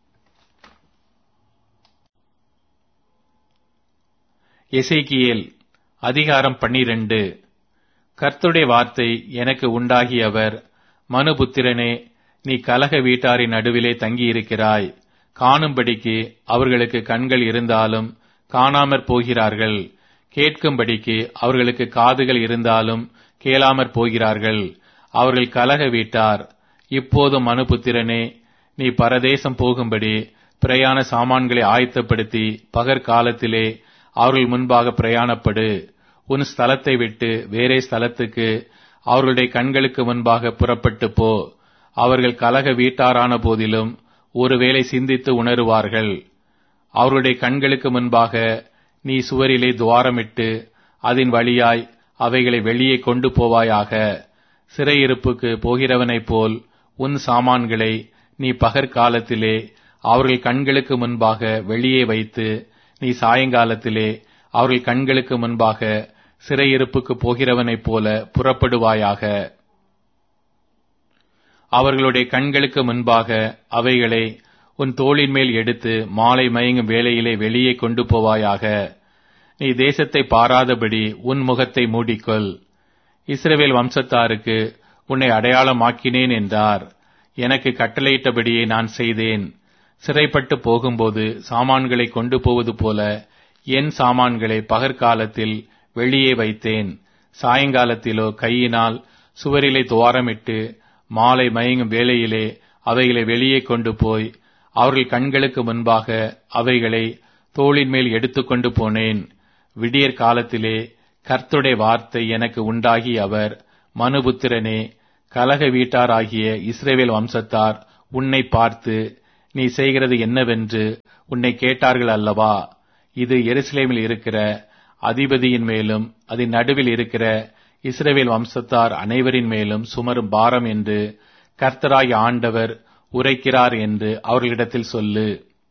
[SPEAKER 1] எசேக்கியேல் அதிகாரம் 12. கர்த்தருடைய வார்த்தை எனக்கு உண்டாகியவர், மனுபுத்திரனே, நீ கலக வீட்டாரின் நடுவிலே தங்கியிருக்கிறாய். காணும்படிக்கு அவர்களுக்கு கண்கள் இருந்தாலும் காணாமற் போகிறார்கள், கேட்கும்படிக்கு அவர்களுக்கு காதுகள் இருந்தாலும் கேளாமற் போகிறார்கள். அவர்கள் கலக வீட்டார். இப்போது மனுபுத்திரனே, நீ பரதேசம் போகும்படி பிரயாண சாமான்களை ஆயத்தப்படுத்தி பகற்காலத்திலே அவர்கள் முன்பாக பிரயாணப்படு. உன் ஸ்தலத்தை விட்டு வேறே ஸ்தலத்துக்கு அவர்களுடைய கண்களுக்கு முன்பாக புறப்பட்டு போ. அவர்கள் கலக வீட்டாரான போதிலும் ஒருவேளை சிந்தித்து உணருவார்கள். அவருடைய கண்களுக்கு முன்பாக நீ சுவரிலே துவாரமிட்டு அதன் வழியாய் அவைகளை வெளியே கொண்டு போவாயாக. சிறையிருப்புக்கு போகிறவனைப் போல் உன் சாமான்களை நீ பகற்காலத்திலே அவர்கள் கண்களுக்கு முன்பாக வெளியே வைத்து, நீ சாயங்காலத்திலே அவர்கள் கண்களுக்கு முன்பாக சிறையிருப்புக்கு போகிறவனைப் போல புறப்படுவாயாக. அவர்களுடைய கண்களுக்கு முன்பாக அவைகளை உன் தோளின் மேல் எடுத்து மாலை மயங்கும் வேளையிலே வெளியே கொண்டு போவாயாக. நீ தேசத்தை பாராதபடி உன் முகத்தை மூடிக்கொள். இஸ்ரவேல் வம்சத்தாருக்கு உன்னை அடையாளமாக்கினேன் என்றார். எனக்கு கட்டளையிட்டபடியே நான் செய்தேன். சிறைப்பட்டு போகும்போது சாமான்களை கொண்டு போவது போல என் சாமான்களை பகற்காலத்தில் வெளியே வைத்தேன். சாயங்காலத்திலோ கையினால் சுவரிலே துவாரமிட்டு மாலை மயங்கும் வேளையிலே அவைகளை வெளியே கொண்டு போய் அவர்கள் கண்களுக்கு முன்பாக அவைகளை தோளின் மேல் எடுத்துக்கொண்டு போனேன். விடியற் காலத்திலே கர்த்தருடைய வார்த்தை எனக்கு உண்டாகி அவர், மனுபுத்திரனே, கலக வீட்டாராகிய இஸ்ரவேல் வம்சத்தார் உன்னை பார்த்து, நீ செய்கிறது என்னவென்று உன்னை கேட்டார்கள் அல்லவா? இது எருசலேமில் இருக்கிற அதிபதியின் மேலும் அதன் நடுவில் இருக்கிற இஸ்ரவேல் வம்சத்தார் அனைவரின் மேலும் சுமரும் பாரம் என்று கர்த்தராகிய ஆண்டவர் உரைக்கிறார் என்று அவர்களிடத்தில் சொல்லு.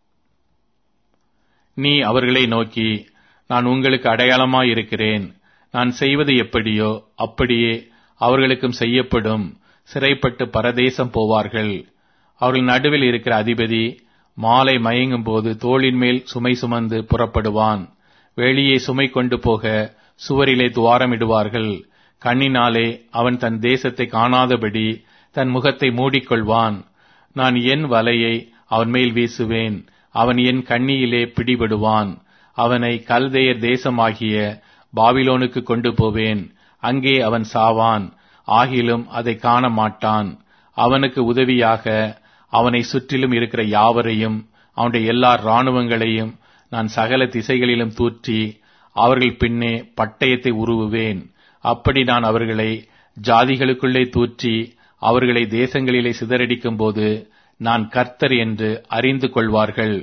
[SPEAKER 1] நீ அவர்களை நோக்கி, நான் உங்களுக்கு அடையாளமாயிருக்கிறேன். நான் செய்வது எப்படியோ அப்படியே அவர்களுக்கும் செய்யப்படும். சிறைப்பட்டு பரதேசம் போவார்கள். அவர்கள் நடுவில் இருக்கிற அதிபதி மாலை மயங்கும் போது தோளின் மேல் சுமை சுமந்து புறப்படுவான். வெளியே சுமை கொண்டு போக சுவரிலே துவாரமிடுவார்கள். கண்ணினாலே அவன் தன் தேசத்தை காணாதபடி தன் முகத்தை மூடிக்கொள்வான். நான் என் வலையை அவன் மேல் வீசுவேன். அவன் என் கண்ணியிலே பிடிபடுவான். அவனை கல்தேயர் தேசமாகிய பாபிலோனுக்கு கொண்டு போவேன். அங்கே அவன் சாவான். ஆகிலும் அதை காண மாட்டான். அவனுக்கு உதவியாக அவனை சுற்றிலும் இருக்கிற யாவரையும் அவனுடைய எல்லா இராணுவங்களையும் நான் சகல திசைகளிலும் தூற்றி அவர்கள் பின்னே பட்டயத்தை உருவுவேன். அப்படி நான் அவர்களை ஜாதிகளுக்குள்ளே தூற்றி அவர்களை தேசங்களிலே சிதறடிக்கும் போது நான் கர்த்தர் என்று அறிந்து கொள்வார்கள்.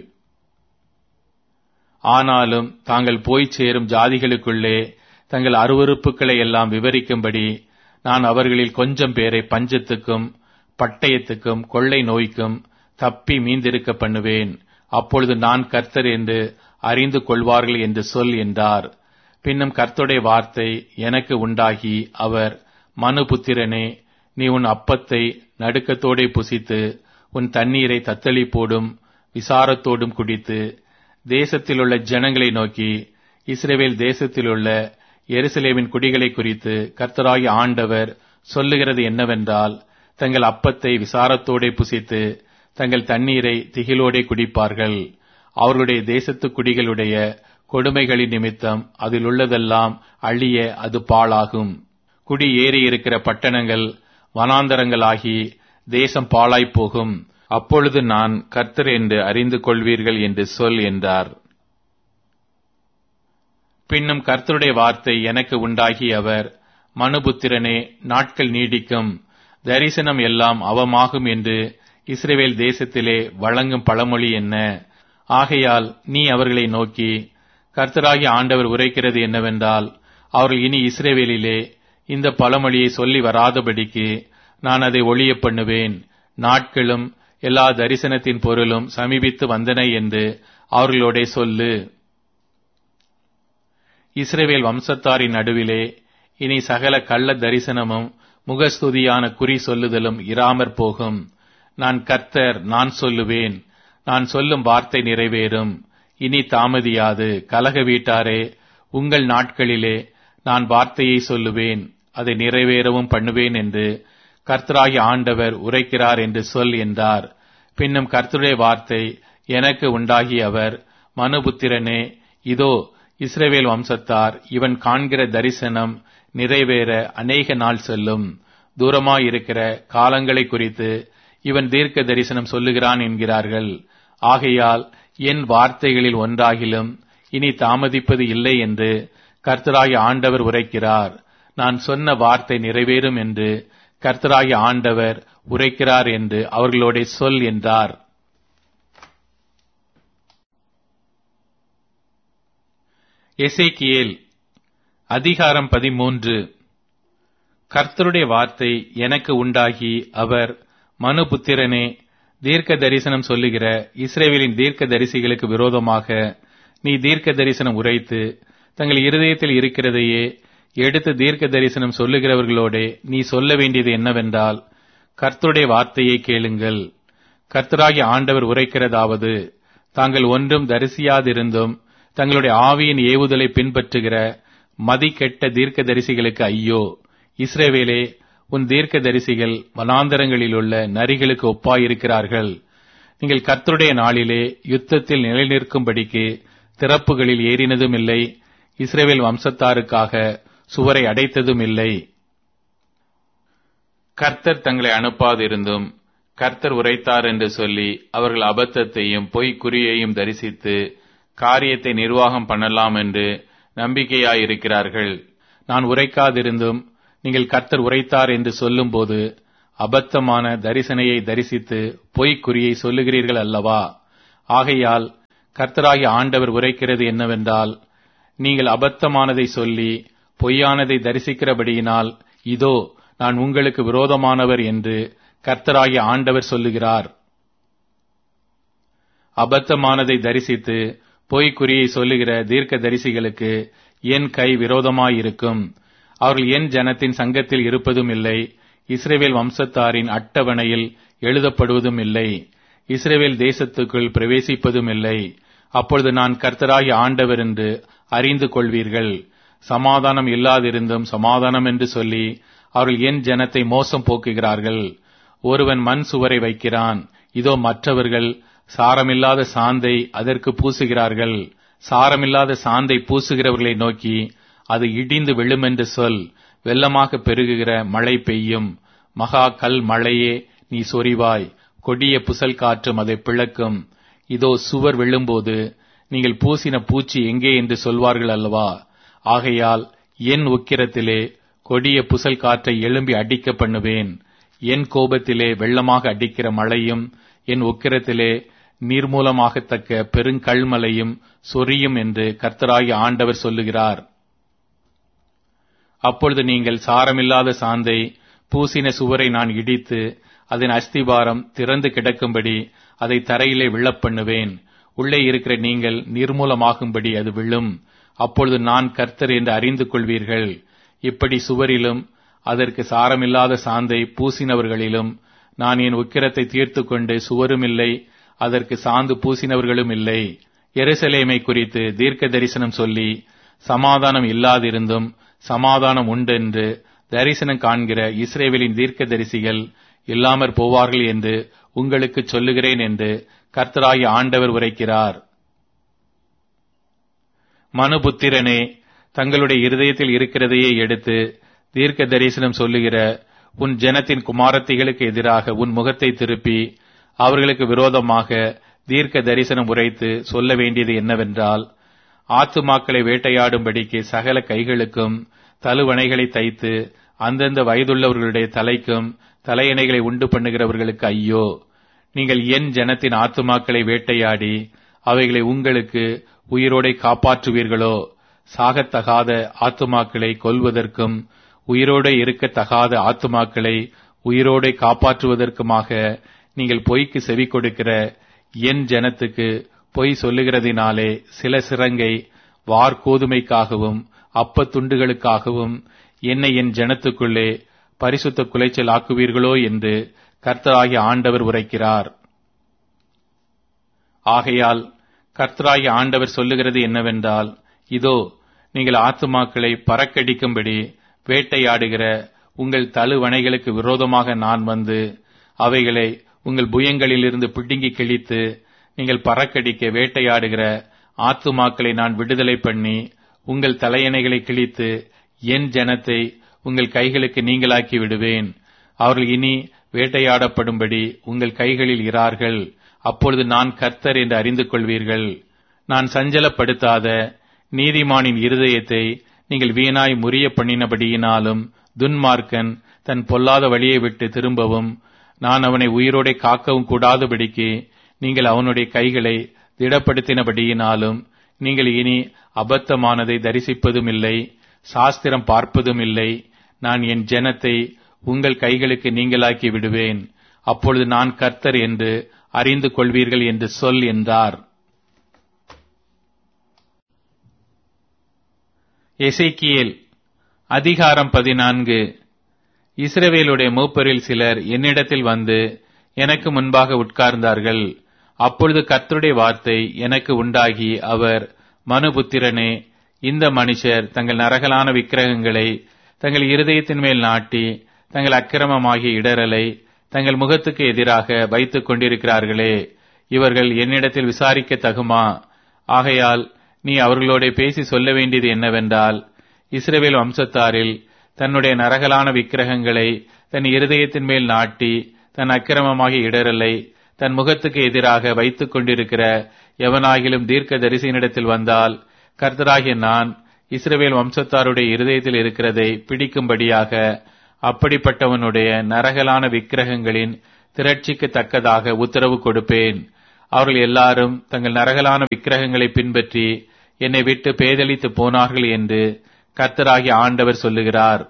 [SPEAKER 1] ஆனாலும் தாங்கள் போய் சேரும் ஜாதிகளுக்குள்ளே தங்கள் அருவருப்புகளை எல்லாம் விவரிக்கும்படி நான் அவர்களில் கொஞ்சம் பேரை பஞ்சத்துக்கும் பட்டயத்துக்கும் கொள்ளை நோய்க்கும் தப்பி மீந்திருக்க பண்ணுவேன். அப்பொழுது நான் கர்த்தர் என்று அறிந்து கொள்வார்கள் என்று சொல் என்றார். பின்னும் கர்த்தருடைய வார்த்தை எனக்கு உண்டாகி அவர், மனுபுத்திரனே, நீ உன் அப்பத்தை நடுக்கத்தோடே புசித்து உன் தண்ணீரை தத்தளிப்போடும் விசாரத்தோடும் குடித்து தேசத்திலுள்ள ஜனங்களை நோக்கி, இஸ்ரவேல் தேசத்திலுள்ள எருசலேமின் குடிகளை குறித்து கர்த்தராகிய ஆண்டவர் சொல்லுகிறது என்னவென்றால், தங்கள் அப்பத்தை விசாரத்தோடே புசித்து தங்கள் தண்ணீரை திகிலோடே குடிப்பார்கள். அவர்களுடைய தேசத்து குடிகளுடைய கொடுமைகளின் நிமித்தம் அதில் உள்ளதெல்லாம் அழிய அது பாழாகும். குடி ஏறி இருக்கிற பட்டணங்கள் வனாந்தரங்களாகி தேசம் பாழாய்ப்போகும். அப்பொழுது நான் கர்த்தர் என்று அறிந்து கொள்வீர்கள் என்று சொல் என்றார். பின்னும் கர்த்தருடைய வார்த்தை எனக்கு உண்டாகி அவர், மனுபுத்திரனே, நாட்கள் நீடிக்கும், தரிசனம் எல்லாம் அவமாகும் என்று இஸ்ரவேல் தேசத்திலே வழங்கும் பழமொழி என்ன? ஆகையால் நீ அவர்களை நோக்கி, கர்த்தராகிய ஆண்டவர் உரைக்கிறது என்னவென்றால், அவர்கள் இனி இஸ்ரவேலிலே இந்த பழமொழியை சொல்லி வராதபடிக்கு நான் அதை ஒழிய பண்ணுவேன். நாட்களும் எல்லா தரிசனத்தின் பொருளும் சமீபித்து வந்தன என்று அவர்களோடே சொல்லு. இஸ்ரவேல் வம்சத்தாரின் நடுவிலே இனி சகல கள்ள தரிசனமும் முகஸ்துதியான குறி சொல்லுதலும் இராமற் போகும். நான் கர்த்தர், நான் சொல்லுவேன். நான் சொல்லும் வார்த்தை நிறைவேறும். இனி தாமதியாது. கலக வீட்டாரே, உங்கள் நாட்களிலே நான் வார்த்தையை சொல்லுவேன், அதை நிறைவேறவும் பண்ணுவேன் என்று கர்த்தராகிய ஆண்டவர் உரைக்கிறார் என்று சொல் என்றார். பின்னும் கர்த்தருடைய வார்த்தை எனக்கு உண்டாகி அவர், மனுபுத்திரனே, இதோ இஸ்ரவேல் வம்சத்தார் இவன் காண்கிற தரிசனம் நிறைவேற அநேக நாள் செல்லும். தூரமாயிருக்கிற காலங்களை குறித்து இவன் தீர்க்க தரிசனம் சொல்லுகிறான் என்கிறார்கள். ஆகையால் என் வார்த்தைகளில் ஒன்றாகிலும் இனி தாமதிப்பது இல்லை என்று கர்த்தராகிய ஆண்டவர் உரைக்கிறார். நான் சொன்ன வார்த்தை நிறைவேறும் என்று கர்த்தராகிய ஆண்டவர் உரைக்கிறார் என்று அவர்களோட சொல் என்றார். எசேக்கியேல் அதிகாரம் 13. கர்த்தருடைய வார்த்தை எனக்கு உண்டாகி அவர், மனுபுத்திரனே, தீர்க்க தரிசனம் சொல்லுகிற இஸ்ரவேலின் தீர்க்க தரிசிகளுக்கு விரோதமாக நீ தீர்க்க தரிசனம் உரைத்து தங்கள் இருதயத்தில் இருக்கிறதையே எடுத்து தீர்க்க தரிசனம் சொல்லுகிறவர்களோடே நீ சொல்ல வேண்டியது என்னவென்றால், கர்த்தருடைய வார்த்தையை கேளுங்கள். கர்த்தராகிய ஆண்டவர் உரைக்கிறதாவது, தாங்கள் ஒன்றும் தரிசியாதிருந்தும் தங்களுடைய ஆவியின் ஏவுதலை பின்பற்றுகிற மதிகெட்ட தீர்க்க தரிசிகளுக்கு ஐயோ! இஸ்ரவேலே, உன் தீர்க்க தரிசிகள் வனாந்தரங்களிலுள்ள நரிகளுக்கு ஒப்பாயிருக்கிறார்கள். நீங்கள் கர்த்தருடைய நாளிலே யுத்தத்தில் நிலைநிற்கும்படிக்கு திறப்புகளில் ஏறினதும் இல்லை, இஸ்ரவேல் வம்சத்தாருக்காக சுவரை அடைத்ததும் இல்லை. கர்த்தர் தங்களை அனுப்பாதிருந்தும் கர்த்தர் உரைத்தார் என்று சொல்லி அவர்கள் அபத்தத்தையும் பொய் குறியையும் தரிசித்து காரியத்தை நிர்வாகம் பண்ணலாம் என்று நம்பிக்கையாயிருக்கிறார்கள். நான் உரைக்காதிருந்தும் நீங்கள் கர்த்தர் உரைத்தார் என்று சொல்லும்போது அபத்தமான தரிசனையை தரிசித்து பொய்க்குறியை சொல்லுகிறீர்கள் அல்லவா? ஆகையால் கர்த்தராகிய ஆண்டவர் உரைக்கிறது என்னவென்றால், நீங்கள் அபத்தமானதை சொல்லி பொய்யானதை தரிசிக்கிறபடியினால் இதோ நான் உங்களுக்கு விரோதமானவர் என்று கர்த்தராகிய ஆண்டவர் சொல்லுகிறார். அபத்தமானதை தரிசித்து பொய்க்குறியை சொல்லுகிற தீர்க்க தரிசிகளுக்கு என் கை விரோதமாயிருக்கும். அவர்கள் என் ஜனத்தின் சங்கத்தில் இருப்பதும் இல்லை, இஸ்ரவேல் வம்சத்தாரின் அட்டவணையில் எழுதப்படுவதும் இல்லை, இஸ்ரவேல் தேசத்துக்குள் பிரவேசிப்பதும் இல்லை. அப்பொழுது நான் கர்த்தராகிய ஆண்டவர் என்று அறிந்து கொள்வீர்கள். சமாதானம் இல்லாதிருந்தும் சமாதானம் என்று சொல்லி அவர்கள் என் ஜனத்தை மோசம் போக்குகிறார்கள். ஒருவன் மண் சுவரை வைக்கிறான், இதோ மற்றவர்கள் சாரமில்லாத சாந்தை அதற்கு பூசுகிறார்கள். சாரமில்லாத சாந்தை பூசுகிறவர்களை நோக்கி அது இடிந்து விழுமென்று சொல். வெள்ளமாக பெருகுகிற மழை பெய்யும். மகா கல் மழையே நீ சொரிவாய், கொடிய புசல் காற்றும் அதை பிளக்கும். இதோ சுவர் விழும்போது நீங்கள் பூசின பூச்சி எங்கே என்று சொல்வார்கள் அல்லவா? ஆகையால் என் உக்கிரத்திலே கொடிய புசல் காற்றை எழும்பி அடிக்க பண்ணுவேன். என் கோபத்திலே வெள்ளமாக அடிக்கிற மழையும் என் உக்கிரத்திலே நீர்மூலமாகத்தக்க பெருங்கல்மலையும் சொரியும் என்று கர்த்தராகிய ஆண்டவர் சொல்லுகிறார். அப்பொழுது நீங்கள் சாரமில்லாத சாந்தை பூசின சுவரை நான் இடித்து அதன் அஸ்திபாரம் திறந்து கிடக்கும்படி அதை தரையிலே விழப்பண்ணுவேன். உள்ளே இருக்கிற நீங்கள் நிர்மூலமாகும்படி அது விழும். அப்பொழுது நான் கர்த்தர் என்று அறிந்து கொள்வீர்கள். இப்படி சுவரிலும் அதற்கு சாரமில்லாத சாந்தை பூசினவர்களிலும் நான் என் உக்கிரத்தை தீர்த்து கொண்டு சுவரும் இல்லை, அதற்கு சாந்து பூசினவர்களும் இல்லை. எருசலேமை குறித்து தீர்க்க தரிசனம் சொல்லி சமாதானம் இல்லாதிருந்தும் சமாதானம் உண்டென்று தரிசனம் காண்கிற இஸ்ரவேலின் தீர்க்க தரிசிகள் இல்லாமற் போவார்கள் என்று உங்களுக்கு சொல்லுகிறேன் என்று கர்த்தராகிய ஆண்டவர் உரைக்கிறார். மனுபுத்திரனே, தங்களுடைய இருதயத்தில் இருக்கிறதையே எடுத்து தீர்க்க தரிசனம் சொல்லுகிற உன் ஜனத்தின் குமாரத்திகளுக்கு எதிராக உன் முகத்தை திருப்பி அவர்களுக்கு விரோதமாக தீர்க்க தரிசனம் உரைத்து சொல்ல வேண்டியது என்னவென்றால், ஆத்துமாக்களை வேட்டையாடும்படிக்கு சகல கைகளுக்கும் தலுவணைகளை தைத்து அந்தந்த வயதுள்ளவர்களுடைய தலைக்கும் தலையணைகளை உண்டு பண்ணுகிறவர்களுக்கு ஐயோ! நீங்கள் என் ஜனத்தின் ஆத்துமாக்களை வேட்டையாடி அவைகளை உங்களுக்கு உயிரோடை காப்பாற்றுவீர்களோ? சாகத்தகாத ஆத்துமாக்களை கொல்வதற்கும் உயிரோடு இருக்கத்தகாத ஆத்துமாக்களை உயிரோடை காப்பாற்றுவதற்குமாக நீங்கள் பொய்க்கு செவி கொடுக்கிற என் ஜனத்துக்கு பொய் சொல்லுகிறதினாலே சில சிறங்கை வார்கோதுமைக்காகவும் அப்பத்துண்டுகளுக்காகவும் என்னை என் ஜனத்துக்குள்ளே பரிசுத்த குலைச்சல் ஆக்குவீர்களோ என்று கர்த்தராகிய ஆண்டவர் உரைக்கிறார். ஆகையால் கர்த்தராகிய ஆண்டவர் சொல்லுகிறது என்னவென்றால், இதோ நீங்கள் ஆத்துமாக்களை பறக்கடிக்கும்படி வேட்டையாடுகிற உங்கள் தழுவணைகளுக்கு விரோதமாக நான் வந்து அவைகளை உங்கள் புயங்களிலிருந்து பிடுங்கி கிழித்து நீங்கள் பறக்கடிக்க வேட்டையாடுகிற ஆத்துமாக்களை நான் விடுதலை பண்ணி உங்கள் தலையணைகளை கிழித்து என் ஜனத்தை உங்கள் கைகளுக்கு நீங்களாக்கி விடுவேன். அவர்கள் இனி வேட்டையாடப்படும்படி உங்கள் கைகளில் இரார்கள். அப்பொழுது நான் கர்த்தர் என்று அறிந்து கொள்வீர்கள். நான் சஞ்சலப்படுத்தாத நீதிமானின் இருதயத்தை நீங்கள் வீணாய் முறிய பண்ணினபடியினாலும் துன்மார்க்கன் தன் பொல்லாத வழியை விட்டு திரும்பவும் நான் அவனை உயிரோடே காக்கவும் கூடாதபடிக்கு நீங்கள் அவனுடைய கைகளை திடப்படுத்தினபடியினாலும் நீங்கள் இனி அபத்தமானதை தரிசிப்பதும் இல்லை, சாஸ்திரம் பார்ப்பதும் இல்லை. நான் என் ஜனத்தை உங்கள் கைகளுக்கு நீங்களாக்கி விடுவேன். அப்பொழுது நான் கர்த்தர் என்று அறிந்து கொள்வீர்கள் என்று சொல் என்றார். எசேக்கியேல் அதிகாரம் 14. இஸ்ரவேலுடைய மூப்பரில் சிலர் என்னிடத்தில் வந்து எனக்கு முன்பாக உட்கார்ந்தார்கள். அப்பொழுது கர்த்தருடைய வார்த்தை எனக்கு உண்டாகி அவர், மனுபுத்திரனே, இந்த மனுஷர் தங்கள் நரகலான விக்கிரகங்களை தங்கள் இருதயத்தின் மேல் நாட்டி தங்கள் அக்கிரமமாகிய இடரலை தங்கள் முகத்துக்கு எதிராக வைத்துக் கொண்டிருக்கிறார்களே, இவர்கள் என்னிடத்தில் விசாரிக்க தகுமா? ஆகையால் நீ அவர்களோட பேசி சொல்ல வேண்டியது என்னவென்றால், இஸ்ரவேல் வம்சத்தாரில் தன்னுடைய நரகலான விக்கிரகங்களை தன் இருதயத்தின் மேல் நாட்டி தன் அக்கிரமமாகிய இடரலை தன் முகத்துக்கு எதிராக வைத்துக் கொண்டிருக்கிற எவனாகிலும் தீர்க்க தரிசனிடத்தில் வந்தால், கர்த்தராகிய நான் இஸ்ரவேல் வம்சத்தாருடைய இருதயத்தில் இருக்கிறதை பிடிக்கும்படியாக அப்படிப்பட்டவனுடைய நரகலான விக்கிரகங்களின் திரட்சிக்கு தக்கதாக உத்தரவு கொடுப்பேன். அவர்கள் எல்லாரும் தங்கள் நரகலான விக்கிரகங்களை பின்பற்றி என்னை விட்டு பேதலித்து போனார்கள் என்று கர்த்தராகிய ஆண்டவர் சொல்லுகிறார்.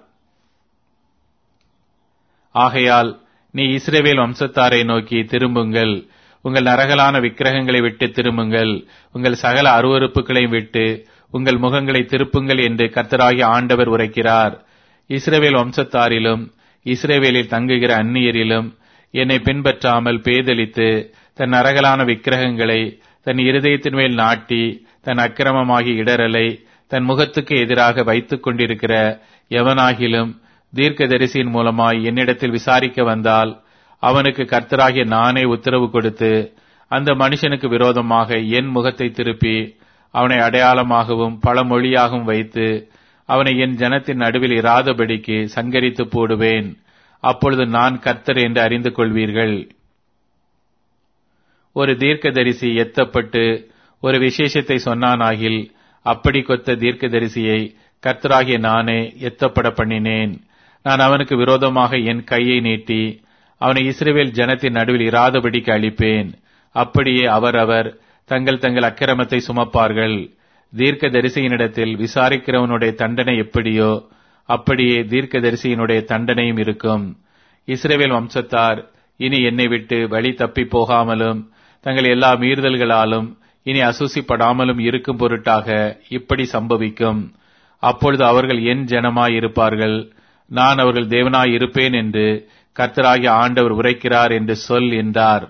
[SPEAKER 1] ஆகையால் நீ இஸ்ரவேல் வம்சத்தாரை நோக்கி திரும்புங்கள், உங்கள் நரகலான விக்கிரகங்களை விட்டு திரும்புங்கள், உங்கள் சகல அருவருப்புகளையும் விட்டு உங்கள் முகங்களை திருப்புங்கள் என்று கர்த்தராகிய ஆண்டவர் உரைக்கிறார். இஸ்ரவேல் வம்சத்தாரிலும் இஸ்ரவேலில் தங்குகிற அந்நியரிலும் என்னை பின்பற்றாமல் பேதலித்து தன் நரகலான விக்கிரகங்களை தன் இருதயத்தின் மேல் நாட்டி தன் அக்கிரமமாகி இடரலை தன் முகத்துக்கு எதிராக வைத்துக் கொண்டிருக்கிற எவனாகிலும் தீர்க்கதரிசியின் மூலமாய் என்னிடத்தில் விசாரிக்க வந்தால் அவனுக்கு கர்த்தராகிய நானே உத்தரவு கொடுத்து அந்த மனுஷனுக்கு விரோதமாக என் முகத்தை திருப்பி அவனை அடையாளமாகவும் பழமொழியாகவும் வைத்து அவனை என் ஜனத்தின் நடுவில் இராதபடிக்கு சங்கரித்து போடுவேன். அப்பொழுது நான் கர்த்தர் என்று அறிந்து கொள்வீர்கள். ஒரு தீர்க்கதரிசி எத்தப்பட்டு ஒரு விசேஷத்தை சொன்னானாகில் அப்படி கொத்த தீர்க்கதரிசியை கர்த்தராகிய நானே எத்தப்பட பண்ணினேன். நான் அவனுக்கு விரோதமாக என் கையை நீட்டி அவனை இஸ்ரவேல் ஜனத்தின் நடுவில் இராதபடிக்கு அழிப்பேன். அப்படியே அவரவர் தங்கள் தங்கள் அக்கிரமத்தை சுமப்பார்கள். தீர்க்கதரிசியினிடத்தில் விசாரிக்கிறவனுடைய தண்டனை எப்படியோ அப்படியே தீர்க்கதரிசியினுடைய தண்டனையும் இருக்கும். இஸ்ரவேல் வம்சத்தார் இனி என்னை விட்டு வழி தப்பி போகாமலும் தங்கள் எல்லா மீறுதல்களாலும் இனி அசூசிப்படாமலும் இருக்கும் பொருட்டாக இப்படி சம்பவிக்கும். அப்பொழுது அவர்கள் என் ஜனமாய் இருப்பார்கள், நான் அவர்கள் தேவனாய் இருப்பேன் என்று கர்த்தராகிய ஆண்டவர் உரைக்கிறார் என்று சொல் என்றார்.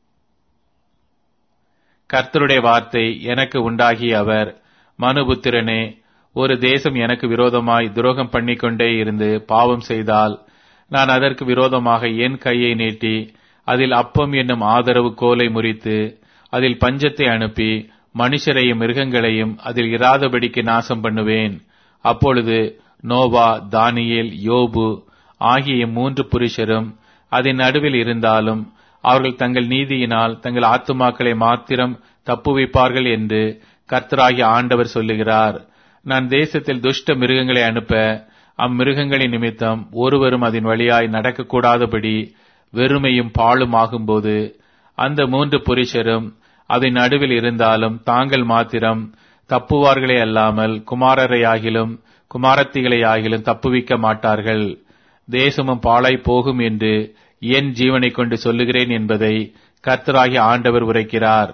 [SPEAKER 1] கர்த்தருடைய வார்த்தை எனக்கு உண்டாகிய அவர், மனுபுத்திரனே, ஒரு தேசம் எனக்கு விரோதமாய் துரோகம் பண்ணிக்கொண்டே இருந்து பாவம் செய்தால் நான் அதற்கு விரோதமாக என் கையை நீட்டி அதில் அப்பம் என்னும் ஆதரவு கோலை முறித்து அதில் பஞ்சத்தை அனுப்பி மனுஷரையும் மிருகங்களையும் அதில் இராதபடிக்கு நாசம் பண்ணுவேன். அப்பொழுது நோவா, தானியேல், யோபு ஆகிய 3 புருஷரும் அதன் நடுவில் இருந்தாலும் அவர்கள் தங்கள் நீதியினால் தங்கள் ஆத்துமாக்களை மாத்திரம் தப்புவிப்பார்கள் என்று கர்த்தராகிய ஆண்டவர் சொல்லுகிறார். நான் தேசத்தில் துஷ்ட மிருகங்களை அனுப்ப அம்மிருகங்களின் நிமித்தம் ஒருவரும் அதன் வழியாய் நடக்கக்கூடாதபடி வெறுமையும் பாழும் ஆகும்போது அந்த 3 புருஷரும் அதன் நடுவில் இருந்தாலும் தாங்கள் மாத்திரம் தப்புவார்களே அல்லாமல் குமாரரையாகிலும் குமாரத்திகளையாகிலும் தப்புவிக்க மாட்டார்கள். தேசமும் பாழாய் போகும் என்று என் ஜீவனை கொண்டு சொல்லுகிறேன் என்பதை கர்த்தராகிய ஆண்டவர் உரைக்கிறார்.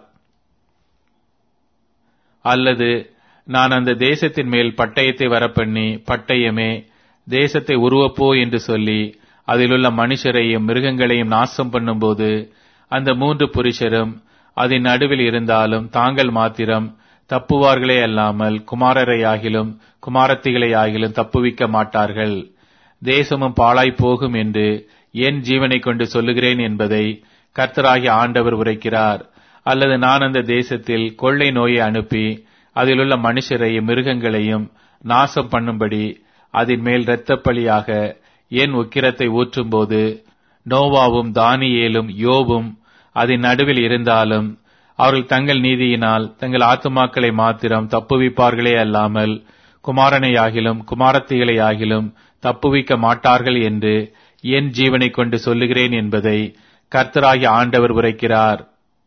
[SPEAKER 1] அல்லது நான் அந்த தேசத்தின் மேல் பட்டயத்தை வரப்பண்ணி, பட்டயமே தேசத்தை உருவப்போ என்று சொல்லி அதிலுள்ள மனுஷரையும் மிருகங்களையும் நாசம் பண்ணும்போது அந்த 3 புருஷரும் அதன் நடுவில் இருந்தாலும் தாங்கள் மாத்திரம் தப்புவார்களே அல்லாமல் குமாரரையாகிலும் குமாரத்திகளையாகிலும் தப்புவிக்க மாட்டார்கள். தேசமும் பாழாய் போகும் என்று என் ஜீவனை கொண்டு சொல்லுகிறேன் என்பதை கர்த்தராகிய ஆண்டவர் உரைக்கிறார். அல்லது நான் அந்த தேசத்தில் கொள்ளை நோயை அனுப்பி அதிலுள்ள மனுஷரையும் மிருகங்களையும் நாசம் பண்ணும்படி அதன் மேல் இரத்தப்பழியாக என் உக்கிரத்தை ஊற்றும்போது நோவாவும் தானியேலும் யோபும் அதன் நடுவில் இருந்தாலும் அவர்கள் தங்கள் நீதியினால் தங்கள் ஆத்துமாக்களை மாத்திரம் தப்புவிப்பார்களே அல்லாமல் குமாரனையாகிலும் குமாரத்திகளையாகிலும் தப்புவிக்க மாட்டார்கள் என்று என் ஜீவனை கொண்டு சொல்லுகிறேன் என்பதை கர்த்தராகிய ஆண்டவர் உரைக்கிறார்.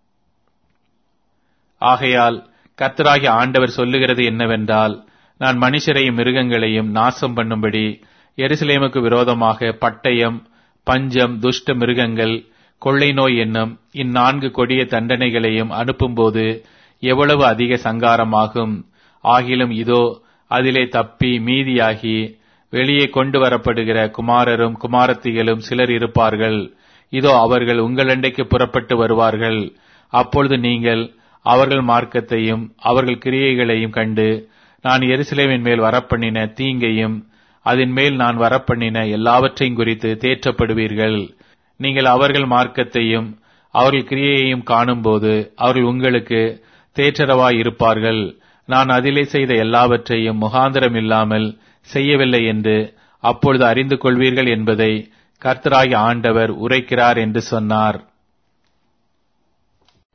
[SPEAKER 1] ஆகையால் கர்த்தராகிய ஆண்டவர் சொல்லுகிறது என்னவென்றால், நான் மனுஷரையும் மிருகங்களையும் நாசம் பண்ணும்படி எருசலேமுக்கு விரோதமாக பட்டயம், பஞ்சம், துஷ்ட மிருகங்கள், கொள்ளை நோய் என்னும் 4 கொடிய தண்டனைகளையும் அனுப்பும்போது எவ்வளவு அதிக சங்காரமாகும். ஆகிலும் இதோ அதிலே தப்பி மீதியாகி வெளியே கொண்டு வரப்படுகிற குமாரரும் குமாரத்திகளும் சிலர் இருப்பார்கள். இதோ அவர்கள் உங்களண்டைக்கு புறப்பட்டு வருவார்கள். அப்பொழுது நீங்கள் அவர்கள் மார்க்கத்தையும் அவர்கள் கிரியைகளையும் கண்டு நான் எருசலேமின் மேல் வரப்பண்ணின தீங்கையும் அதன் மேல் நான் வரப்பண்ணின எல்லாவற்றையும் குறித்து தேற்றப்படுவீர்கள். நீங்கள் அவர்கள் மார்க்கத்தையும் அவர்கள் கிரியையையும் காணும்போது அவர்கள் உங்களுக்கு தேற்றரவாய் இருப்பார்கள். நான் அதிலே செய்த எல்லாவற்றையும் முகாந்திரம் இல்லாமல் செய்யவில்லை என்று அப்பொழுது அறிந்து கொள்வீர்கள் என்பதை கர்த்தராகிய ஆண்டவர் உரைக்கிறார் என்று சொன்னார்.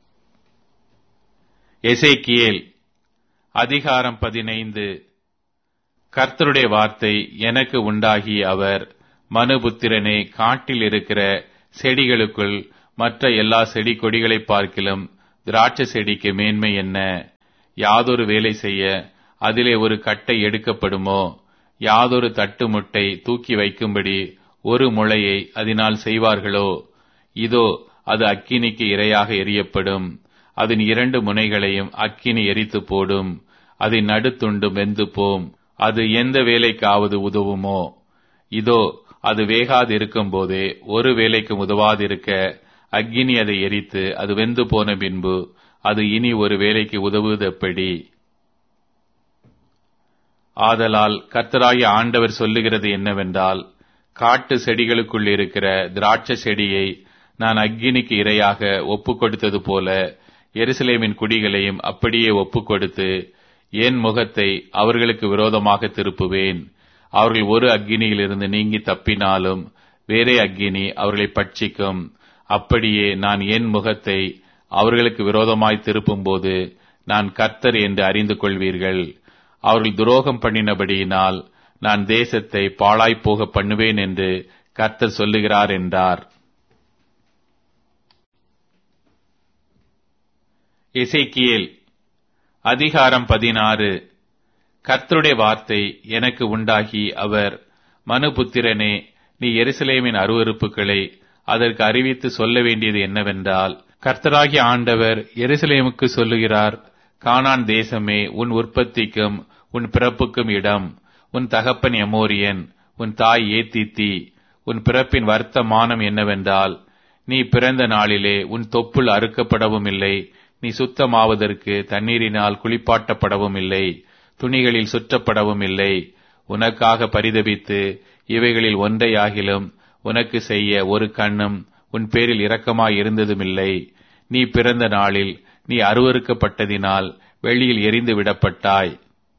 [SPEAKER 1] எசேக்கியேல் அதிகாரம் 15. கர்த்தருடைய வார்த்தை எனக்கு உண்டாகி அவர், மனுபுத்திரனே, காட்டில் இருக்கிற செடிகளுக்குள் மற்ற எல்லா செடி கொடிகளை பார்க்கிலும் திராட்சை செடிக்கு மேன்மை என்ன? யாதொரு வேலை செய்ய அதிலே ஒரு கட்டை எடுக்கப்படுமோ? யாதொரு தட்டு முட்டை தூக்கி வைக்கும்படி ஒரு முளையை அதனால் செய்வார்களோ? இதோ அது அக்கினிக்கு இரையாக எரியப்படும். அதன் 2 முனைகளையும் அக்கினி எரித்து போடும். அதன் நடுத்துண்டு வெந்து போம். அது எந்த வேலைக்காவது உதவுமோ? இதோ அது வேகாதிருக்கும் போதே ஒரு வேலைக்கு உதவாதிருக்க அக்கினி அதை எரித்து அது வெந்து போன பின்பு அது இனி ஒரு வேலைக்கு உதவுவதெப்படி? ஆதலால் கர்த்தராகிய ஆண்டவர் சொல்லுகிறது என்னவென்றால், காட்டு செடிகளுக்குள் இருக்கிற திராட்சை செடியை நான் அக்கினிக்கு இரையாக ஒப்புக் கொடுத்தது போல எருசலேமின் குடிகளையும் அப்படியே ஒப்புக் கொடுத்து என் முகத்தை அவர்களுக்கு விரோதமாக திருப்புவேன். அவர்கள் ஒரு அக்கினியிலிருந்து நீங்கி தப்பினாலும் வேறே அக்கினி அவர்களை பட்சிக்கும். அப்படியே நான் என் முகத்தை அவர்களுக்கு விரோதமாய் திருப்பும்போது நான் கர்த்தர் என்று அறிந்து கொள்வீர்கள். அவர்கள் துரோகம் பண்ணினபடியினால் நான் தேசத்தை பாழாய்ப்போக பண்ணுவேன் என்று கர்த்தர் சொல்லுகிறார் என்றார். எசேக்கியேல் அதிகாரம் 16. கர்த்தருடைய வார்த்தை எனக்கு உண்டாகி அவர், மனுபுத்திரனே, நீ எருசலேமின் அருவருப்புகளை அதற்கு அறிவித்து சொல்ல வேண்டியது என்னவென்றால், கர்த்தராகிய ஆண்டவர் எருசலேமுக்கு சொல்லுகிறார், கானான் தேசமே, உன் உற்பத்திக்கும் உன் பிறப்புக்கும் இடம். உன் தகப்பன் எமோரியன், உன் தாய் ஏத்தித்தி. உன் பிறப்பின் வர்த்தமானம் என்னவென்றால், நீ பிறந்த நாளிலே உன் தொப்புள் அறுக்கப்படவும் இல்லை, நீ சுத்தமாவதற்கு தண்ணீரினால் குளிப்பாட்டப்படவும் இல்லை, துணிகளில் சுற்றப்படவும் இல்லை. உனக்காக பரிதபித்து இவைகளில் ஒன்றையாகிலும் உனக்கு செய்ய ஒரு கண்ணும் உன் பேரில் இரக்கமாய் இருந்ததுமில்லை. நீ பிறந்த நாளில் நீ அருவருக்கப்பட்டதினால் வெளியில் எரிந்து விடப்பட்டாய்.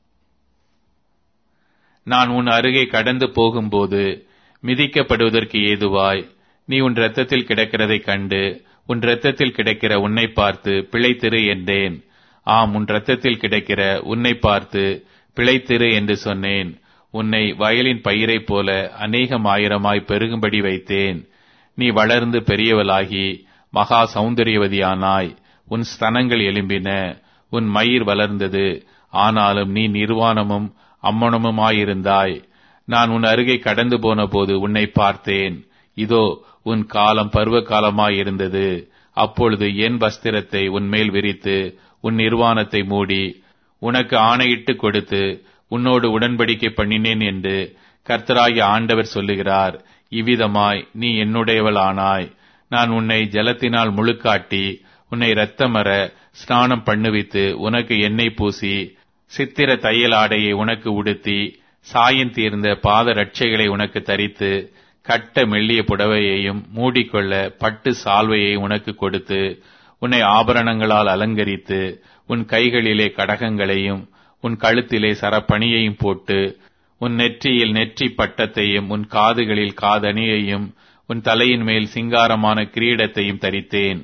[SPEAKER 1] நான் உன் அருகே கடந்து போகும்போது மிதிக்கப்படுவதற்கு ஏதுவாய் நீ உன் இரத்தத்தில் கிடக்கிறதைக் கண்டு உன் இரத்தத்தில் கிடக்கிற உன்னை பார்த்து பிழைத்திரு என்றேன். ஆம், உன் இரத்தத்தில் கிடக்கிற உன்னை பார்த்து பிழைத்திரு என்று சொன்னேன். உன்னை வயலின் பயிரைப் போல அநேகமாயிரமாய் பெருகும்படி வைத்தேன். நீ வளர்ந்து பெரியவளாகி மகா சௌந்தரியவதியானாய். உன் ஸ்தனங்கள் எலும்பின, உன் மயிர் வளர்ந்தது. ஆனாலும் நீ நிர்வாணமும் அம்மனமுமாயிருந்தாய். நான் உன் அருகே கடந்து போன போது உன்னை பார்த்தேன். இதோ, உன் காலம் பருவ காலமாயிருந்தது. அப்பொழுது என் வஸ்திரத்தை உன்மேல் விரித்து உன் நிர்வாணத்தை மூடி உனக்கு ஆணையிட்டு கொடுத்து உன்னோடு உடன்படிக்கை பண்ணினேன் என்று கர்த்தராகிய ஆண்டவர் சொல்லுகிறார். இவ்விதமாய் நீ என்னுடையவளானாய். நான் உன்னை ஜலத்தினால் முழுக்காட்டி உன்னை இரத்தமர ஸ்நானம் பண்ணுவித்து உனக்கு எண்ணெய் பூசி சித்திர தையல் ஆடையை உனக்கு உடுத்தி சாயம் தீர்ந்த பாத ரட்சைகளை உனக்கு தரித்து கட்ட மெல்லிய புடவையையும் மூடிக்கொள்ள பட்டு சால்வையை உனக்கு கொடுத்து உன்னை ஆபரணங்களால் அலங்கரித்து உன் கைகளிலே கடகங்களையும் உன் கழுத்திலே சரப்பணியையும் போட்டு உன் நெற்றியில் நெற்றி பட்டத்தையும் உன் காதுகளில் காதணியையும் உன் தலையின் மேல் சிங்காரமான கிரீடத்தையும் தரித்தேன்.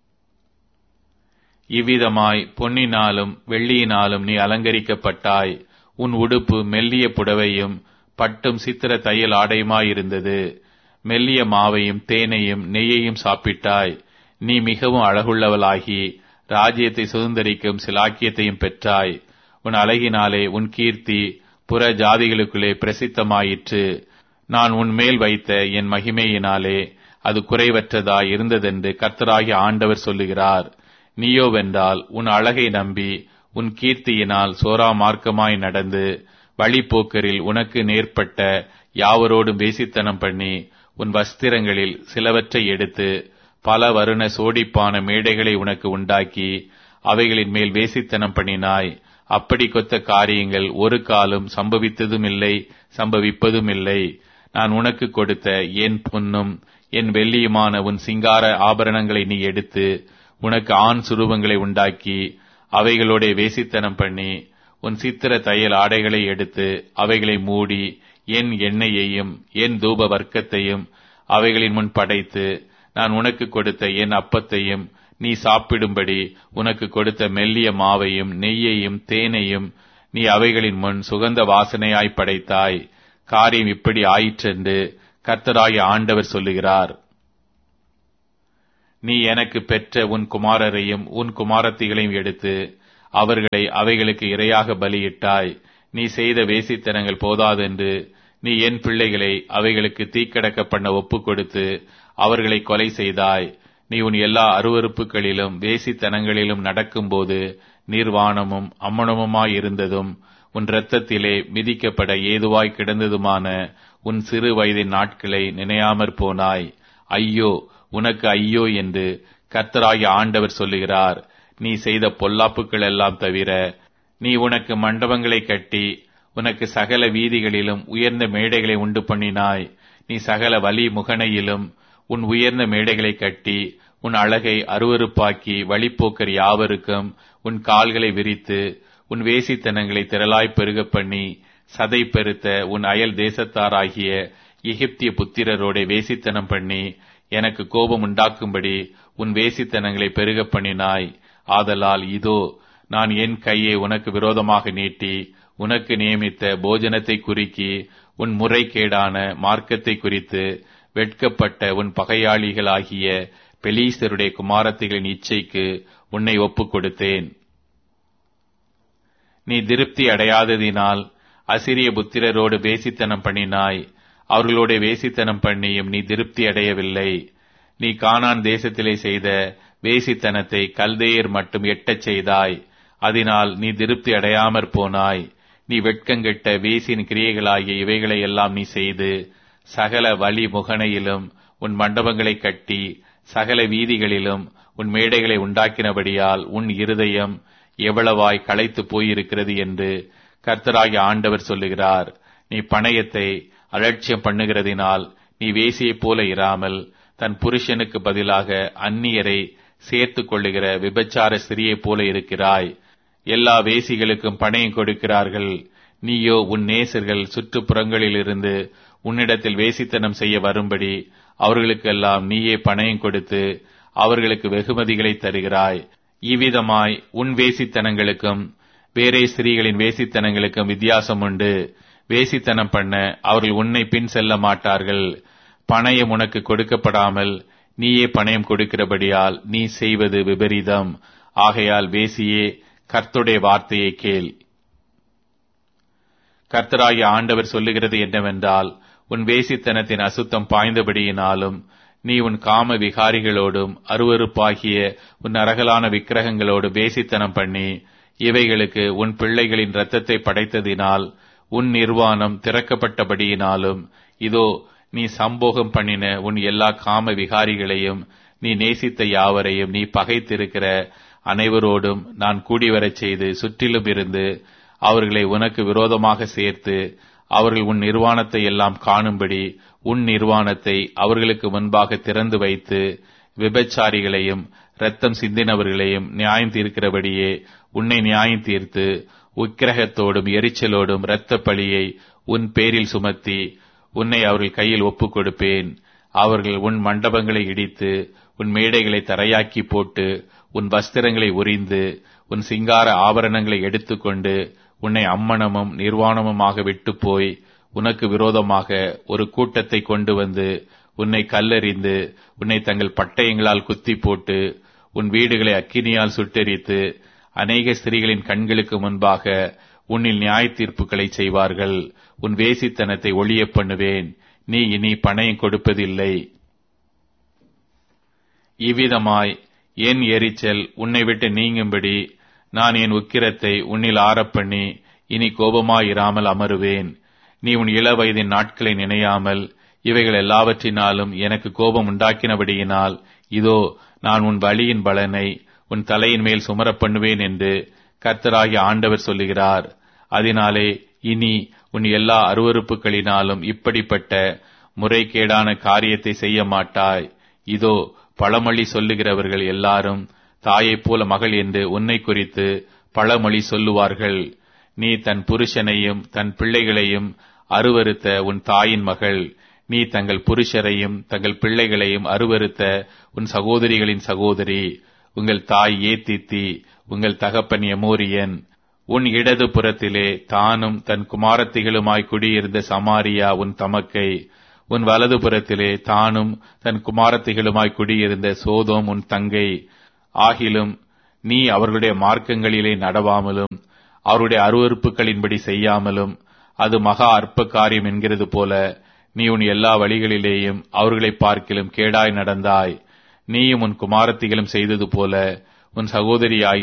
[SPEAKER 1] இவ்விதமாய் பொன்னினாலும் வெள்ளியினாலும் நீ அலங்கரிக்கப்பட்டாய். உன் உடுப்பு மெல்லிய புடவையும் பட்டும் சித்திர தையல் ஆடையுமாயிருந்தது. மெல்லிய மாவையும் தேனையும் நெய்யையும் சாப்பிட்டாய். நீ மிகவும் அழகுள்ளவளாகி ராஜ்யத்தை சுதந்தரிக்கும் சிலாக்கியத்தையும் பெற்றாய். உன் அழகினாலே உன் கீர்த்தி புற ஜாதிகளுக்குள்ளே பிரசித்தமாயிற்று. நான் உன்மேல் வைத்த என் மகிமையினாலே அது குறைவற்றதாய் இருந்ததென்று கர்த்தராகிய ஆண்டவர் சொல்லுகிறார். நீயோவென்றால் உன் அழகை நம்பி உன் கீர்த்தியினால் சோராமார்க்கமாய் நடந்து வழிப்போக்கரில் உனக்கு நேர்பட்ட யாவரோடும் வேசித்தனம் பண்ணி உன் வஸ்திரங்களில் சிலவற்றை எடுத்து பல வருண சோடிப்பான மேடைகளை உனக்கு உண்டாக்கி அவைகளின் மேல் வேசித்தனம் பண்ணினாய். அப்படி கொத்த காரியங்கள் ஒரு காலம் சம்பவித்ததும் இல்லை, சம்பவிப்பதும் இல்லை. நான் உனக்கு கொடுத்த என் பொன்னும் என் வெள்ளியுமான உன் சிங்கார ஆபரணங்களை நீ எடுத்து உனக்கு ஆண் சுரூபங்களை உண்டாக்கி அவைகளோட வேசித்தனம் பண்ணி உன் சித்திர தையல் ஆடைகளை எடுத்து அவைகளை மூடி என் எண்ணெயையும் என் தூப வர்க்கத்தையும் அவைகளின் முன் படைத்து நான் உனக்கு கொடுத்த என் அப்பத்தையும் நீ சாப்பிடும்படி உனக்கு கொடுத்த மெல்லிய மாவையும் நெய்யையும் தேனையும் நீ அவைகளின் முன் சுகந்த வாசனையாய் படைத்தாய். காரியம் இப்படி ஆயிற்றென்று கர்த்தராகிய ஆண்டவர் சொல்லுகிறார். நீ எனக்கு பெற்ற உன் குமாரரையும் உன் குமாரத்திகளையும் எடுத்து அவர்களை அவைகளுக்கு இரையாக பலியிட்டாய். நீ செய்த வேசித்தனங்கள் போதாதென்று நீ என் பிள்ளைகளை அவைகளுக்கு தீக்கடக்க பண்ண ஒப்புக் கொடுத்து அவர்களை கொலை செய்தாய். நீ உன் எல்லா அருவருப்புகளிலும் வேசித்தனங்களிலும் நடக்கும்போது நிர்வாணமும் அம்மனமுமாயிருந்ததும் உன் இரத்தத்திலே மிதிக்கப்பட ஏதுவாய் கிடந்ததுமான உன் சிறு வயதின் நாட்களை நினையாமற் போனாய். ஐயோ, உனக்கு ஐயோ என்று கர்த்தராகிய ஆண்டவர் சொல்லுகிறார். நீ செய்த பொல்லாப்புகள் எல்லாம் தவிர நீ உனக்கு மண்டபங்களை கட்டி உனக்கு சகல வீதிகளிலும் உயர்ந்த மேடைகளை உண்டு பண்ணினாய். நீ சகல வழி முகனையிலும் உன் உயர்ந்த மேடைகளை கட்டி உன் அழகை அருவருப்பாக்கி வழிப்போக்கர் யாவருக்கும் உன் கால்களை விரித்து உன் வேசித்தனங்களை திரளாய் பெருக பண்ணி சதை பெருத்த உன் அயல் தேசத்தாராகிய எகிப்திய புத்திரரோட வேசித்தனம் பண்ணி எனக்கு கோபம் உண்டாக்கும்படி உன் வேசித்தனங்களை பெருக பண்ணினாய். ஆதலால் இதோ, நான் என் கையை உனக்கு விரோதமாக நீட்டி உனக்கு நியமித்த போஜனத்தை குறிக்கி உன் முறைகேடான மார்க்கத்தை குறித்து வெட்கப்பட்ட உன் பகையாளிகளாகிய பெலீஸ்தருடைய குமாரத்திகளின் இச்சைக்கு உன்னை ஒப்புக் கொடுத்தேன். நீ திருப்தி அடையாததினால் அசிரிய புத்திரரோடு வேசித்தனம் பண்ணினாய். அவர்களோட வேசித்தனம் பண்ணியும் நீ திருப்தி அடையவில்லை. நீ கானான் தேசத்திலே செய்த வேசித்தனத்தை கல்தேயர் மட்டும் எட்டச் செய்தாய். அதனால் நீ திருப்தி அடையாமற் போனாய். நீ வெட்கங்கெட்ட வேசின் கிரியைகளாகிய இவைகளை எல்லாம் நீ செய்து சகல வழி முகனையிலும் உன் மண்டபங்களை கட்டி சகல வீதிகளிலும் உன் மேடைகளை உண்டாக்கினபடியால் உன் இருதயம் எவ்வளவாய் களைத்து போயிருக்கிறது என்று கர்த்தராகிய ஆண்டவர் சொல்லுகிறார். நீ பணயத்தை அலட்சியம் பண்ணுகிறதினால் நீ வேசியைப் போல இராமல் தன் புருஷனுக்கு பதிலாக அந்நியரை சேர்த்து கொள்ளுகிற விபச்சார ஸ்திரியைப் போல இருக்கிறாய். எல்லா வேசிகளுக்கும் பணயம் கொடுக்கிறார்கள். நீயோ உன் நேசர்கள் சுற்றுப்புறங்களிலிருந்து உன்னிடத்தில் வேசித்தனம் செய்ய வரும்படி அவர்களுக்கெல்லாம் நீயே பணயம் கொடுத்து அவர்களுக்கு வெகுமதிகளை தருகிறாய். இவ்விதமாய் உன் வேசித்தனங்களுக்கும் வேறே ஸ்திரீகளின் வேசித்தனங்களுக்கும் வித்தியாசம் உண்டு. வேசித்தனம் பண்ண அவர்கள் உன்னை பின் செல்ல மாட்டார்கள். பணயம் உனக்கு கொடுக்கப்படாமல் நீயே பணயம் கொடுக்கிறபடியால் நீ செய்வது விபரீதம். ஆகையால் வேசியே, கர்த்தருடைய வார்த்தையை கேள். கர்த்தராகிய ஆண்டவர் சொல்லுகிறது என்னவென்றால், உன் வேசித்தனத்தின் அசுத்தம் பாய்ந்தபடியினாலும் நீ உன் காம விகாரிகளோடும் அருவருப்பாகிய உன் அரகலான விக்கிரகங்களோடு வேசித்தனம் பண்ணி இவைகளுக்கு உன் பிள்ளைகளின் இரத்தத்தை படைத்ததினால் உன் நிர்வாணம் திறக்கப்பட்டபடியினாலும் இதோ, நீ சம்போகம் பண்ணின உன் எல்லா காம விகாரிகளையும் நீ நேசித்த யாவரையும் நீ பகைத்திருக்கிற அனைவரோடும் நான் கூடிவரச் செய்து சுற்றிலும் இருந்து அவர்களை உனக்கு விரோதமாக சேர்த்து அவர்கள் உன் நிர்வாணத்தை எல்லாம் காணும்படி உன் நிர்வாணத்தை அவர்களுக்கு முன்பாக திறந்து வைத்து விபச்சாரிகளையும் இரத்தம் சிந்தினவர்களையும் நியாயம் தீர்க்கிறபடியே உன்னை நியாயம் தீர்த்து உக்கிரகத்தோடும் எரிச்சலோடும் இரத்த பழியை உன் பேரில் சுமத்தி உன்னை அவர்கள் கையில் ஒப்புக் கொடுப்பேன். அவர்கள் உன் மண்டபங்களை இடித்து உன் மேடைகளை தரையாக்கி போட்டு உன் வஸ்திரங்களை உரிந்து உன் சிங்கார ஆபரணங்களை எடுத்துக்கொண்டு உன்னை அம்மனமும் நிர்வாணமுமாக விட்டு போய் உனக்கு விரோதமாக ஒரு கூட்டத்தை கொண்டு வந்து உன்னை கல்லெறிந்து உன்னை தங்கள் பட்டயங்களால் குத்தி போட்டு உன் வீடுகளை அக்கினியால் சுட்டெரித்து அநேக ஸ்திரீகளின் கண்களுக்கு முன்பாக உன்னில் நியாய தீர்ப்புகளை செய்வார்கள். உன் வேசித்தனத்தை ஒழிய பண்ணுவேன். நீ இனி பணயம் கொடுப்பதில்லை. இவ்விதமாய் என் எரிச்சல் உன்னை விட்டு நீங்கும்படி நான் என் உக்கிரத்தை உன்னில் ஆறப்பண்ணி இனி கோபமாயிராமல் அமருவேன். நீ உன் இள வயதின் நாட்களை நினையாமல் இவைகள் எல்லாவற்றினாலும் எனக்கு கோபம் உண்டாக்கினபடியினால் இதோ, நான் உன் வழியின் பலனை உன் தலையின் மேல் சுமரப் பண்ணுவேன் என்று கர்த்தராகிய ஆண்டவர் சொல்லுகிறார். அதனாலே இனி உன் எல்லா அருவருப்புகளினாலும் இப்படிப்பட்ட முறைகேடான காரியத்தை செய்ய மாட்டாய். இதோ, பழமொழி சொல்லுகிறவர்கள் எல்லாரும் தாயைப் போல மகள் என்று உன்னை குறித்து பழமொழி சொல்லுவார்கள். நீ தன் புருஷனையும் தன் பிள்ளைகளையும் அருவருத்த உன் தாயின் மகள். நீ தங்கள் புருஷரையும் தங்கள் பிள்ளைகளையும் அருவருத்த உன் சகோதரிகளின் சகோதரி. உங்கள் தாய் ஏத்தித்தி, உங்கள் தகப்பன் எமோரியன், உன் இடது புறத்திலே தானும் தன் குமாரத்திகளுமாய் குடியிருந்த சமாரியா உன் தமக்கை, உன் வலது புறத்திலே தானும் தன் குமாரத்திகளுமாய் குடியிருந்த சோதோம் உன் தங்கை. ஆகிலும் நீ அவர்களுடைய மார்க்கங்களிலே நடவாமலும் அவருடைய அருவருப்புகளின்படி செய்யாமலும், அது மகா அற்ப காரியம் என்கிறது போல நீ உன் எல்லா வழிகளிலேயும் அவர்களை பார்க்கிலும் கேடாய் நடந்தாய். நீயும் உன் குமாரத்திகளும் செய்தது போல உன் சகோதரியாகிய